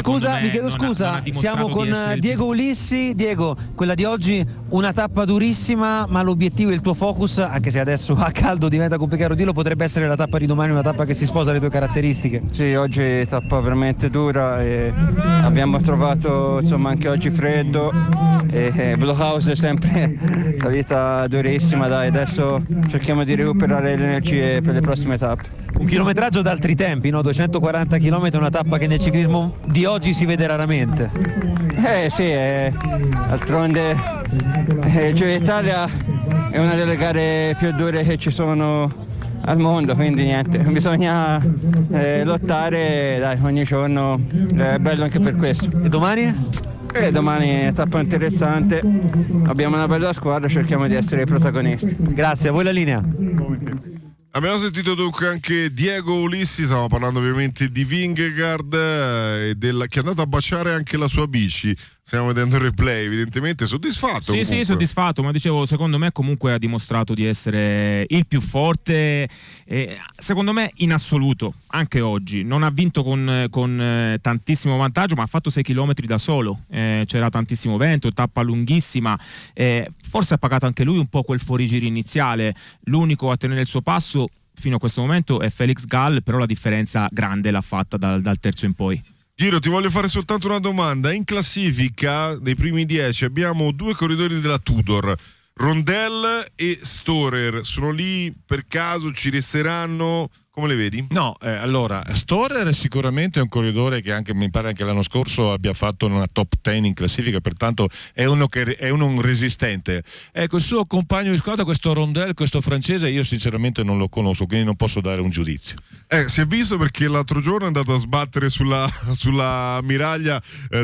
scusa, siamo con Diego Ulissi. Diego, quella di oggi una tappa durissima, ma l'obiettivo, il tuo focus, anche se adesso a caldo diventa complicato dirlo, potrebbe essere la tappa di domani, una tappa che si sposa alle tue caratteristiche. Sì, oggi è tappa veramente dura e abbiamo trovato insomma anche oggi freddo e Blockhaus è sempre salita durissima, dai, adesso cerchiamo di recuperare le energie per le prossime tappe. Un chilometraggio d'altri tempi, no? 240 km, una tappa che nel ciclismo di oggi si vede raramente. Sì, d'altronde il Giro d'Italia è una delle gare più dure che ci sono al mondo, quindi niente, bisogna lottare, dai, ogni giorno, è bello anche per questo. E domani? Domani è una tappa interessante, abbiamo una bella squadra, cerchiamo di essere i protagonisti. Grazie, a voi la linea. Abbiamo sentito dunque anche Diego Ulissi, stiamo parlando ovviamente di Vingegaard e che è andato a baciare anche la sua bici. Stiamo vedendo il replay, evidentemente soddisfatto. Sì, soddisfatto, ma dicevo, secondo me comunque ha dimostrato di essere il più forte, secondo me in assoluto, anche oggi. Non ha vinto con tantissimo vantaggio, ma ha fatto 6 km da solo, c'era tantissimo vento, tappa lunghissima, forse ha pagato anche lui un po' quel fuorigiri iniziale. L'unico a tenere il suo passo fino a questo momento è Felix Gall, però la differenza grande l'ha fatta dal terzo in poi. Giro, ti voglio fare soltanto una domanda. In classifica, nei primi 10, abbiamo 2 corridori della Tudor, Rondel e Storer. Sono lì per caso, ci resteranno? Come le vedi? No, allora, Storer sicuramente è un corridore che anche mi pare anche l'anno scorso abbia fatto una top 10 in classifica, pertanto è uno un resistente. Ecco, il suo compagno di squadra, questo Rondel, questo francese, io sinceramente non lo conosco, quindi non posso dare un giudizio. Si è visto perché l'altro giorno è andato a sbattere sulla miraglia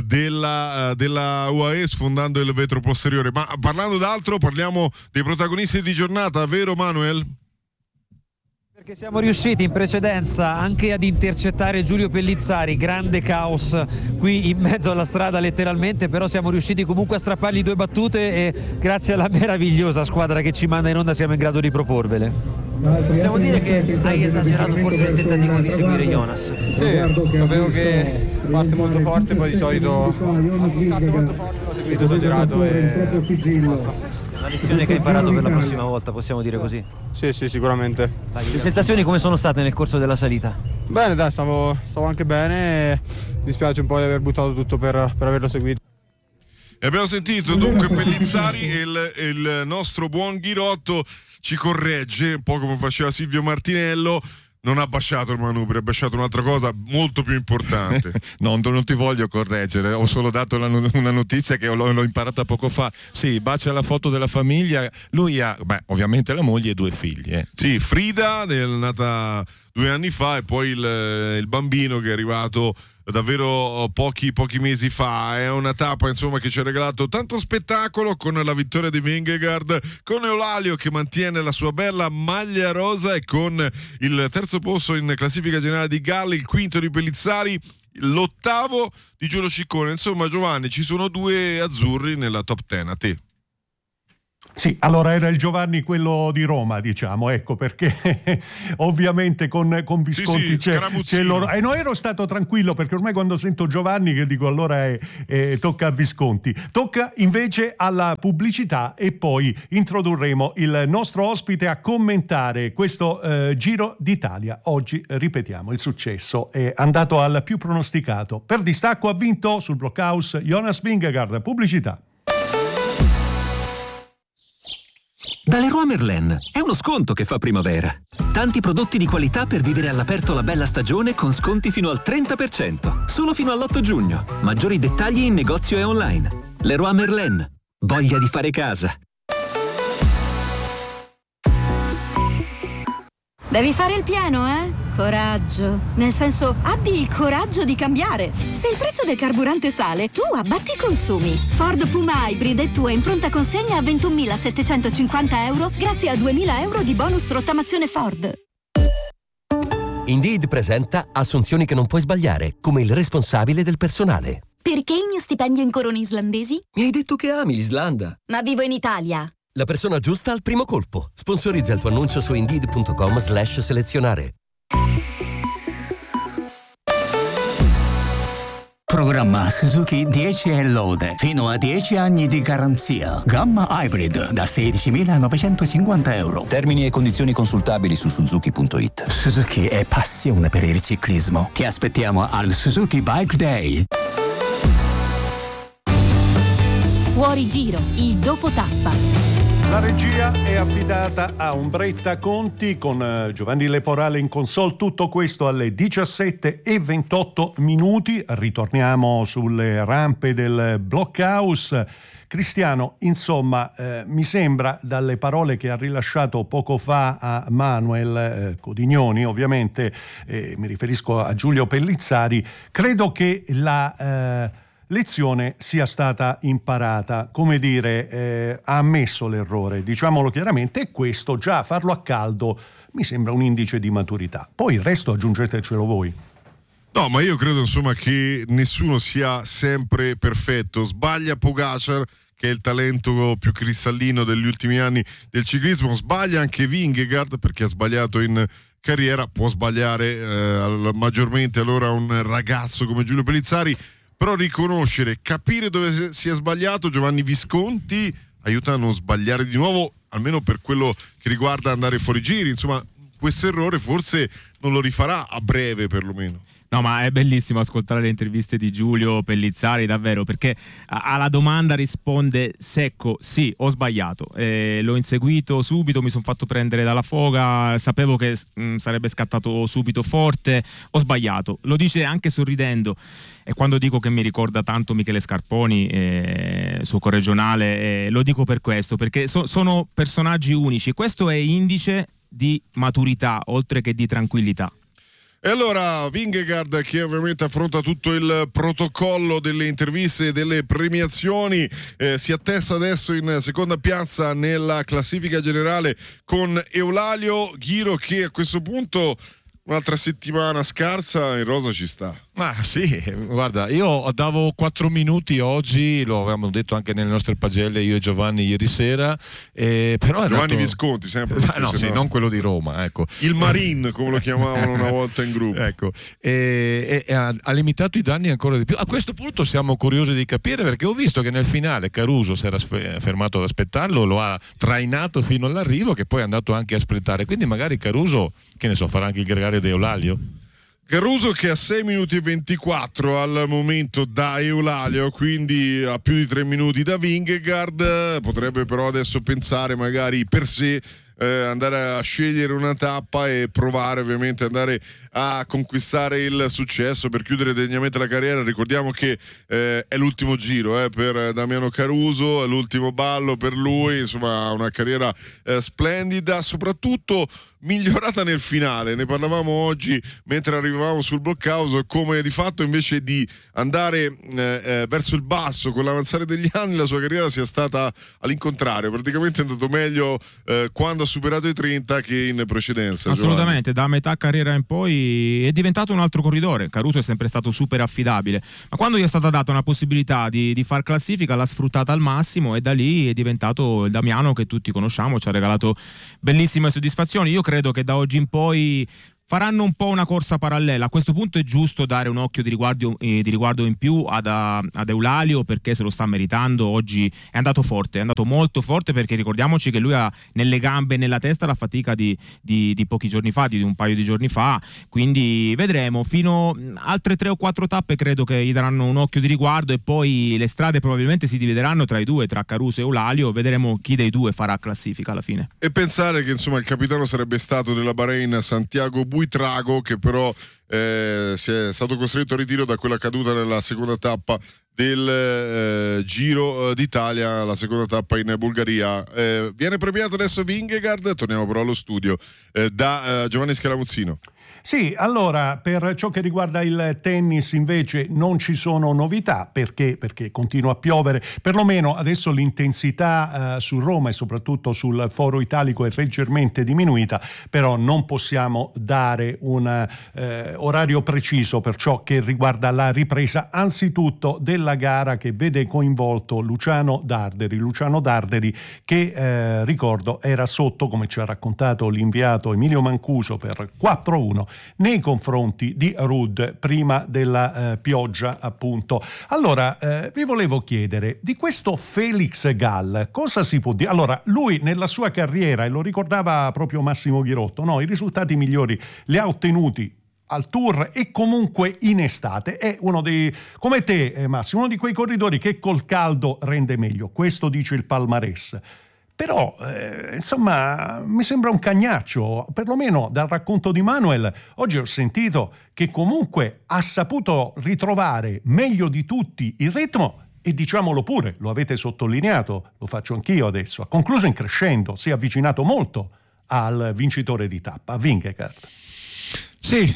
della UAE sfondando il vetro posteriore. Ma parlando d'altro, parliamo dei protagonisti di giornata, vero Manuel? Perché siamo riusciti in precedenza anche ad intercettare Giulio Pellizzari, grande caos qui in mezzo alla strada letteralmente, però siamo riusciti comunque a strappargli 2 battute e grazie alla meravigliosa squadra che ci manda in onda siamo in grado di proporvele. Possiamo dire che hai esagerato forse nel tentativo di seguire Jonas? Sì, sapevo che parte molto forte, poi di solito parte molto forte, l'ho seguito esagerato e basta. Una lezione che hai imparato per la prossima volta, possiamo dire così? Sì, sicuramente. Le sensazioni come sono state nel corso della salita? Bene, dai, stavo anche bene, mi dispiace un po' di aver buttato tutto per averlo seguito. E abbiamo sentito dunque Pellizzari e il nostro buon Ghirotto ci corregge, un po' come faceva Silvio Martinello. Non ha basciato il manubrio, ha basciato un'altra cosa molto più importante. Non ti voglio correggere, ho solo dato una notizia che l'ho imparata poco fa. Sì, bacia la foto della famiglia. Lui ha, ovviamente la moglie e 2 figli. Sì, Frida, nata 2 anni fa, e poi il bambino che è arrivato davvero pochi mesi fa. È una tappa, insomma, che ci ha regalato tanto spettacolo, con la vittoria di Vingegaard, con Eulalia che mantiene la sua bella maglia rosa, e con il terzo posto in classifica generale di Galli, il quinto di Pellizzari, l'8° di Giulio Ciccone. Insomma, Giovanni, ci sono 2 azzurri nella top 10. A te. Sì, allora era il Giovanni quello di Roma, diciamo, ecco, perché ovviamente con Visconti c'è loro. E no, ero stato tranquillo, perché ormai quando sento Giovanni che dico allora tocca a Visconti. Tocca invece alla pubblicità, e poi introdurremo il nostro ospite a commentare questo Giro d'Italia. Oggi, ripetiamo, il successo è andato al più pronosticato. Per distacco ha vinto sul Blockhouse Jonas Vingegaard. Pubblicità. Da Leroy Merlin è uno sconto che fa primavera. Tanti prodotti di qualità per vivere all'aperto la bella stagione, con sconti fino al 30%. Solo fino all'8 giugno. Maggiori dettagli in negozio e online. Leroy Merlin. Voglia di fare casa. Devi fare il pieno, eh? Coraggio. Nel senso, abbi il coraggio di cambiare. Se il prezzo del carburante sale, tu abbatti i consumi. Ford Puma Hybrid è tua in pronta consegna a 21.750 euro grazie a 2.000 euro di bonus rottamazione Ford. Indeed presenta assunzioni che non puoi sbagliare, come il responsabile del personale. Perché il mio stipendio in corone islandesi? Mi hai detto che ami l'Islanda. Ma vivo in Italia. La persona giusta al primo colpo. Sponsorizza il tuo annuncio su Indeed.com/selezionare. Programma Suzuki 10 e Lode, fino a 10 anni di garanzia. Gamma Hybrid da 16.950 euro. Termini e condizioni consultabili su Suzuki.it. Suzuki è passione per il ciclismo. Ti aspettiamo al Suzuki Bike Day. Fuori giro, il dopo tappa. La regia è affidata a Umbretta Conti, con Giovanni Leporale in console. Tutto questo alle 17:28. Ritorniamo sulle rampe del Blockhouse. Cristiano, insomma, mi sembra, dalle parole che ha rilasciato poco fa a Manuel Codignoni, ovviamente mi riferisco a Giulio Pellizzari, credo che la lezione sia stata imparata, come dire, ha ammesso l'errore, diciamolo chiaramente, e questo, già farlo a caldo, mi sembra un indice di maturità. Poi il resto aggiungetecelo voi. No, ma io credo, insomma, che nessuno sia sempre perfetto. Sbaglia Pogacar, che è il talento più cristallino degli ultimi anni del ciclismo, sbaglia anche Vingegaard, perché ha sbagliato in carriera, può sbagliare maggiormente allora un ragazzo come Giulio Pellizzari. Però riconoscere, capire dove si è sbagliato, Giovanni Visconti aiuta a non sbagliare di nuovo, almeno per quello che riguarda andare fuori giri. Insomma, questo errore forse non lo rifarà a breve, perlomeno. No, ma è bellissimo ascoltare le interviste di Giulio Pellizzari, davvero, perché alla domanda risponde secco: sì, ho sbagliato, l'ho inseguito subito, mi sono fatto prendere dalla foga, sapevo che sarebbe scattato subito forte, ho sbagliato. Lo dice anche sorridendo, e quando dico che mi ricorda tanto Michele Scarponi, suo corregionale, lo dico per questo, perché sono personaggi unici. Questo è indice di maturità, oltre che di tranquillità. E allora Vingegaard, che ovviamente affronta tutto il protocollo delle interviste e delle premiazioni, si attesta adesso in seconda piazza nella classifica generale con Eulalia Ghiro, che a questo punto un'altra settimana scarsa in rosa ci sta. Ma sì, guarda, io davo 4 minuti oggi, lo avevamo detto anche nelle nostre pagelle io e Giovanni ieri sera, però Giovanni Visconti sempre, no, sì, non quello di Roma, ecco. Il Marin, come lo chiamavano una volta in gruppo, ecco, ha limitato i danni ancora di più. A questo punto siamo curiosi di capire, perché ho visto che nel finale Caruso si era fermato ad aspettarlo, lo ha trainato fino all'arrivo, che poi è andato anche a sprintare, quindi magari Caruso, che ne so, farà anche il gregario di Eulalia. Caruso che a 6 minuti e 24 al momento da Eulalia, quindi a più di 3 minuti da Vingegaard, potrebbe però adesso pensare magari per sé andare a scegliere una tappa e provare ovviamente andare a conquistare il successo per chiudere degnamente la carriera. Ricordiamo che è l'ultimo giro per Damiano Caruso, è l'ultimo ballo per lui, insomma una carriera splendida, soprattutto migliorata nel finale. Ne parlavamo oggi mentre arrivavamo sul blockhouse, come di fatto invece di andare verso il basso con l'avanzare degli anni, la sua carriera sia stata all'incontrario, praticamente è andato meglio quando ha superato i 30 che in precedenza. Assolutamente, da metà carriera in poi è diventato un altro corridore. Caruso è sempre stato super affidabile, ma quando gli è stata data una possibilità di far classifica l'ha sfruttata al massimo e da lì è diventato il Damiano che tutti conosciamo, ci ha regalato bellissime soddisfazioni. Io credo che da oggi in poi faranno un po' una corsa parallela. A questo punto è giusto dare un occhio di riguardo in più ad Eulalio, perché se lo sta meritando. Oggi è andato forte, è andato molto forte, perché ricordiamoci che lui ha nelle gambe e nella testa la fatica di pochi giorni fa, di un paio di giorni fa, quindi vedremo. Fino altre 3 o 4 tappe credo che gli daranno un occhio di riguardo e poi le strade probabilmente si divideranno tra i due, tra Caruso e Eulalio. Vedremo chi dei due farà classifica alla fine. E pensare che insomma il capitano sarebbe stato della Bahrain Santiago Buitrago, che però si è stato costretto a ritiro da quella caduta nella seconda tappa del Giro d'Italia, la seconda tappa in Bulgaria. Viene premiato adesso Vingegaard. Torniamo però allo studio da Giovanni Scalamuzzino. Sì, allora per ciò che riguarda il tennis invece non ci sono novità, perché continua a piovere, perlomeno adesso l'intensità su Roma e soprattutto sul Foro Italico è leggermente diminuita, però non possiamo dare un orario preciso per ciò che riguarda la ripresa anzitutto della gara che vede coinvolto Luciano Darderi che ricordo era sotto, come ci ha raccontato l'inviato Emilio Mancuso, per 4-1 nei confronti di Ruud prima della pioggia, appunto. Allora vi volevo chiedere di questo Felix Gall cosa si può dire. Allora lui nella sua carriera, e lo ricordava proprio Massimo Ghirotto, no, i risultati migliori li ha ottenuti al Tour e comunque in estate. È uno dei, come te Massimo, uno di quei corridori che col caldo rende meglio, questo dice il palmarès. Però, insomma, mi sembra un cagnaccio, perlomeno dal racconto di Manuel. Oggi ho sentito che comunque ha saputo ritrovare meglio di tutti il ritmo e diciamolo pure, lo avete sottolineato, lo faccio anch'io adesso, ha concluso in crescendo, si è avvicinato molto al vincitore di tappa, a Vingegaard. Sì,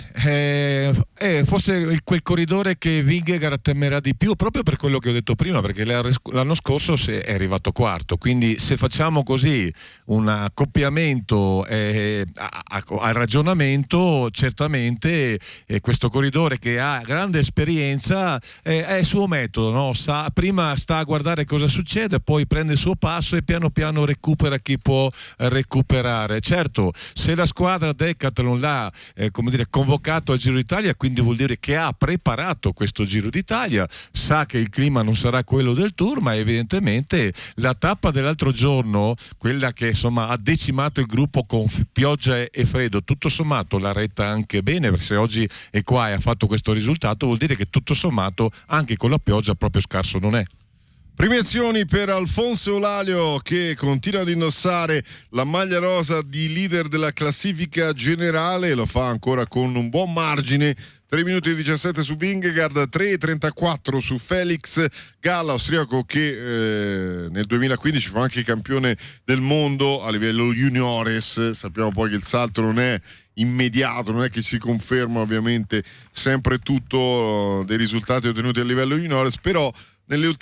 forse quel corridore che Vingegaard temerà di più, proprio per quello che ho detto prima, perché l'anno scorso è arrivato quarto, quindi se facciamo così un accoppiamento al ragionamento, certamente questo corridore che ha grande esperienza è il suo metodo, no? Prima sta a guardare cosa succede, poi prende il suo passo e piano piano recupera chi può recuperare. Certo, se la squadra Decathlon l'ha convocato al Giro d'Italia, quindi vuol dire che ha preparato questo Giro d'Italia, sa che il clima non sarà quello del Tour, ma evidentemente la tappa dell'altro giorno, quella che insomma ha decimato il gruppo con pioggia e freddo, tutto sommato l'ha retta anche bene, perché se oggi è qua e ha fatto questo risultato vuol dire che tutto sommato anche con la pioggia proprio scarso non è. Premiazioni per Alfonso Eulalio, che continua ad indossare la maglia rosa di leader della classifica generale, lo fa ancora con un buon margine. 3 minuti e 17 su Vingegaard, 3,34 su Felix Gall, austriaco che nel 2015 fu anche campione del mondo a livello juniores. Sappiamo poi che il salto non è immediato, non è che si conferma ovviamente sempre tutto dei risultati ottenuti a livello juniores, però nel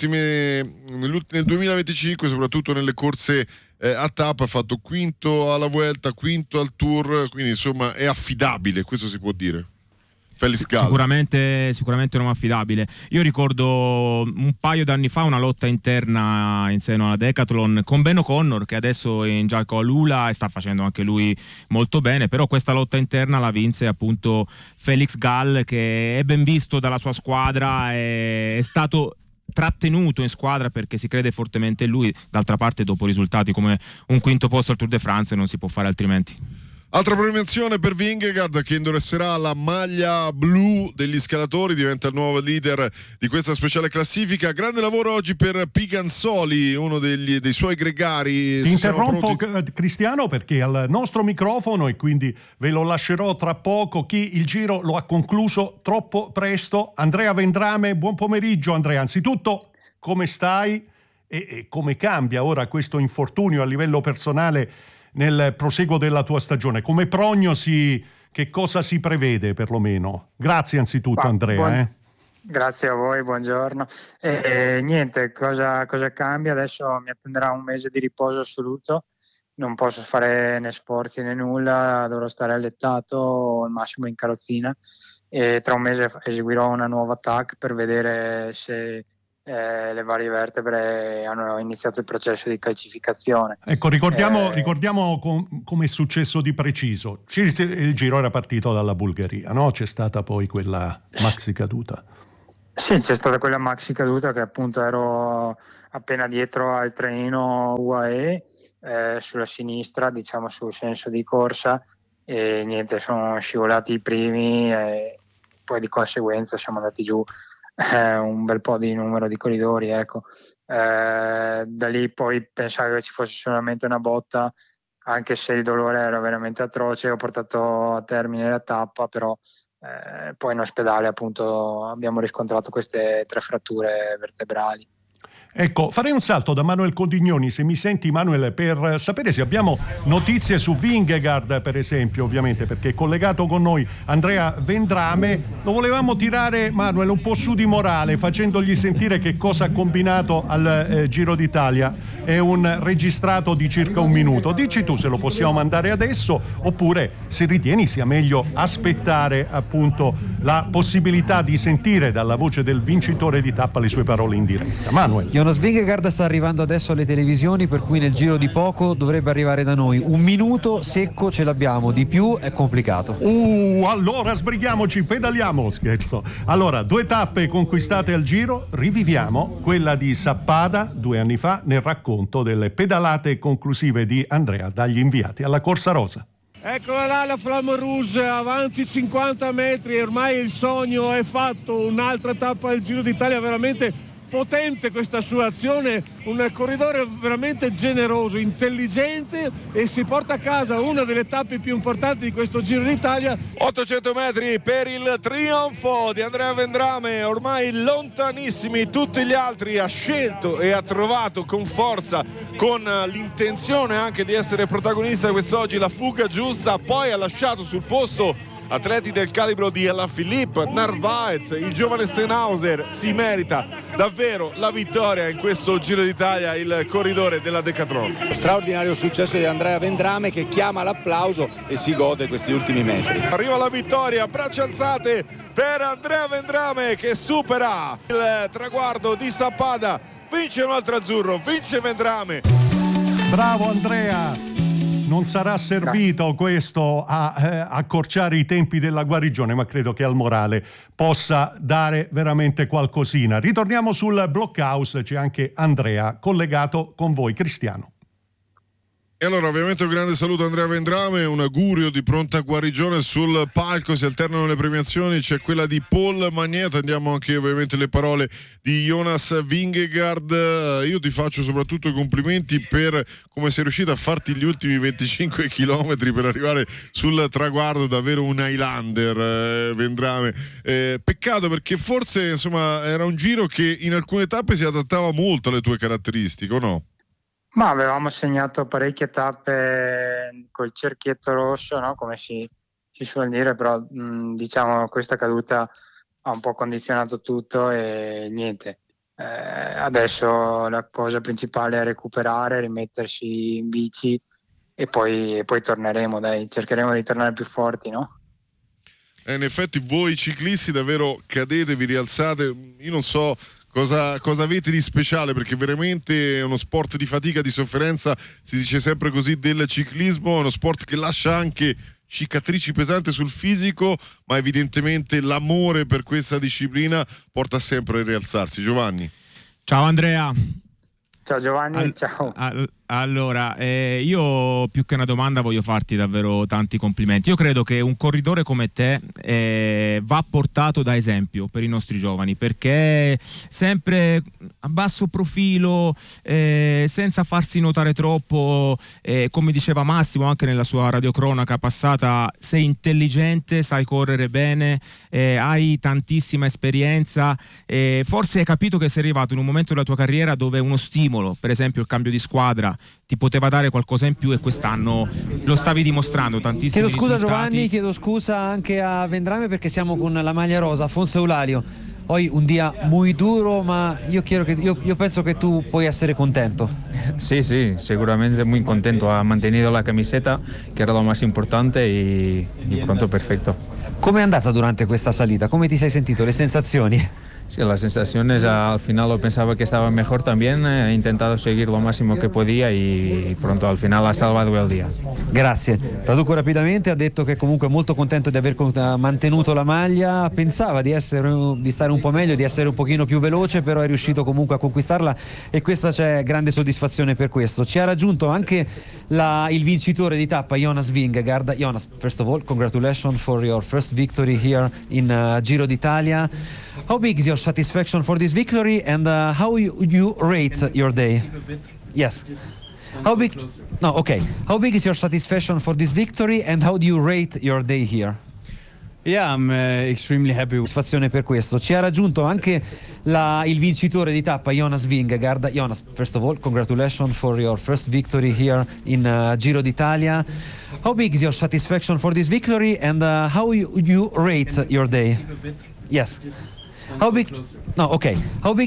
2025, soprattutto nelle corse a tappa, ha fatto quinto alla Vuelta, quinto al Tour, quindi insomma è affidabile, questo si può dire. Felix Gall. Sicuramente non affidabile. Io ricordo un paio d'anni fa una lotta interna in seno alla Decathlon con Ben O'Connor, che adesso è in Gialco Alula e sta facendo anche lui molto bene, però questa lotta interna la vinse appunto Felix Gall, che è ben visto dalla sua squadra, è stato trattenuto in squadra perché si crede fortemente in lui. D'altra parte, dopo risultati come un quinto posto al Tour de France, non si può fare altrimenti. Altra premiazione per Vingegaard, che indosserà la maglia blu degli scalatori, diventa il nuovo leader di questa speciale classifica. Grande lavoro oggi per Piganzoli, uno dei suoi gregari. Ti interrompo, Cristiano, perché al nostro microfono, e quindi ve lo lascerò tra poco, chi il giro lo ha concluso troppo presto, Andrea Vendrame. Buon pomeriggio Andrea, anzitutto come stai e come cambia ora questo infortunio a livello personale nel proseguo della tua stagione? Come prognosi, che cosa si prevede perlomeno? Grazie anzitutto Andrea. Grazie a voi, buongiorno. Niente, cosa cambia? Adesso mi attenderà un mese di riposo assoluto, non posso fare né sforzi né nulla, dovrò stare allettato al massimo in carrozzina e tra un mese eseguirò una nuova TAC per vedere se le varie vertebre hanno iniziato il processo di calcificazione. Ecco, ricordiamo come è successo di preciso. Il giro era partito dalla Bulgaria, no? C'è stata poi quella maxi caduta. Sì, c'è stata quella maxi caduta che appunto ero appena dietro al trenino UAE, sulla sinistra, diciamo sul senso di corsa, e niente, sono scivolati i primi e poi di conseguenza siamo andati giù un bel po' di numero di corridori, ecco. Da lì poi pensare che ci fosse solamente una botta, anche se il dolore era veramente atroce, ho portato a termine la tappa, però poi in ospedale appunto abbiamo riscontrato queste 3 fratture vertebrali. Ecco, farei un salto da Manuel Codignoni, se mi senti Manuel, per sapere se abbiamo notizie su Vingegaard, per esempio, ovviamente, perché è collegato con noi Andrea Vendrame. Lo volevamo tirare, Manuel, un po' su di morale, facendogli sentire che cosa ha combinato al Giro d'Italia. È un registrato di circa 1 minuto. Dici tu se lo possiamo mandare adesso, oppure se ritieni sia meglio aspettare appunto la possibilità di sentire dalla voce del vincitore di tappa le sue parole in diretta. Manuel. Jonas Vingegaard sta arrivando adesso alle televisioni, per cui nel giro di poco dovrebbe arrivare da noi. 1 minuto secco ce l'abbiamo, di più è complicato. Allora sbrighiamoci, pedaliamo, scherzo. Allora, 2 tappe conquistate al giro, riviviamo quella di Sappada 2 anni fa nel racconto delle pedalate conclusive di Andrea dagli inviati alla Corsa Rosa. Eccola là la Flamme Rouge, avanti 50 metri, ormai il sogno è fatto, un'altra tappa del Giro d'Italia, veramente potente questa sua azione, un corridore veramente generoso, intelligente, e si porta a casa una delle tappe più importanti di questo Giro d'Italia. 800 metri per il trionfo di Andrea Vendrame, ormai lontanissimi tutti gli altri, ha scelto e ha trovato con forza, con l'intenzione anche di essere protagonista quest'oggi, la fuga giusta, poi ha lasciato sul posto atleti del calibro di Alaphilippe, Narvaez, il giovane Stenhauser. Si merita davvero la vittoria in questo Giro d'Italia il corridore della Decathlon. Straordinario successo di Andrea Vendrame, che chiama l'applauso e si gode questi ultimi metri. Arriva la vittoria, braccia alzate per Andrea Vendrame che supera il traguardo di Sappada, vince un altro azzurro, vince Vendrame. Bravo Andrea! Non sarà servito questo a accorciare i tempi della guarigione, ma credo che al morale possa dare veramente qualcosina. Ritorniamo sul Blockhouse, c'è anche Andrea collegato con voi. Cristiano. E allora ovviamente un grande saluto a Andrea Vendrame, un augurio di pronta guarigione. Sul palco si alternano le premiazioni, c'è quella di Paul Magneto, andiamo anche ovviamente le parole di Jonas Vingegaard. Io ti faccio soprattutto i complimenti per come sei riuscito a farti gli ultimi 25 chilometri per arrivare sul traguardo, davvero un Highlander, Vendrame. Peccato, perché forse insomma era un giro che in alcune tappe si adattava molto alle tue caratteristiche, o no? Ma avevamo segnato parecchie tappe col cerchietto rosso, no? Come si suol dire, però diciamo questa caduta ha un po' condizionato tutto e niente. Adesso la cosa principale è recuperare, rimettersi in bici e poi torneremo, cercheremo di tornare più forti, no? In effetti voi ciclisti davvero cadete, vi rialzate, io non so cosa avete di speciale, perché veramente è uno sport di fatica, di sofferenza, si dice sempre così del ciclismo, è uno sport che lascia anche cicatrici pesanti sul fisico, ma evidentemente l'amore per questa disciplina porta sempre a rialzarsi. Giovanni. Ciao Andrea. Ciao Giovanni, ciao. Allora, io più che una domanda voglio farti davvero tanti complimenti. Io credo che un corridore come te va portato da esempio per i nostri giovani, perché sempre a basso profilo, senza farsi notare troppo, come diceva Massimo anche nella sua radiocronaca passata, sei intelligente, sai correre bene, hai tantissima esperienza, forse hai capito che sei arrivato in un momento della tua carriera dove uno stimolo, per esempio il cambio di squadra, ti poteva dare qualcosa in più, e quest'anno lo stavi dimostrando tantissimi Chiedo scusa risultati. Giovanni, chiedo scusa anche a Vendrame perché siamo con la maglia rosa, Afonso Eulalio. Hoy un día muy duro, ma yo penso que tú puoi essere contento. Sí, seguramente muy contento. Ha mantenido la camiseta, que era lo más importante, y pronto perfecto. Come è andata durante questa salita? Come ti sei sentito? Le sensazioni? Sí, las sensaciones al final lo pensaba que estaba mejor también, he intentado seguir lo máximo che podía y pronto al final ha salvato el día. Grazie. Traduco rapidamente, ha detto che comunque è molto contento di aver mantenuto la maglia, pensava di stare un po' meglio, di essere un pochino più veloce, però è riuscito comunque a conquistarla e questa c'è grande soddisfazione per questo. Ci ha raggiunto anche il vincitore di tappa, Jonas Vingegaard. Jonas, first of all, congratulations for your first victory here in Giro d'Italia. How big is your satisfaction for this victory, and how you rate your day? Yes. How big? No, okay. How big is your satisfaction for this victory, and how do you rate your day here? Yeah, I'm extremely happy. Soddisfazione per questo. Ci ha raggiunto anche il vincitore di tappa, Jonas Vingegaard. Jonas, first of all, congratulations for your first victory here in Giro d'Italia. How big is your satisfaction for this victory, and how you rate your day? Yes. How big? No, okay. How big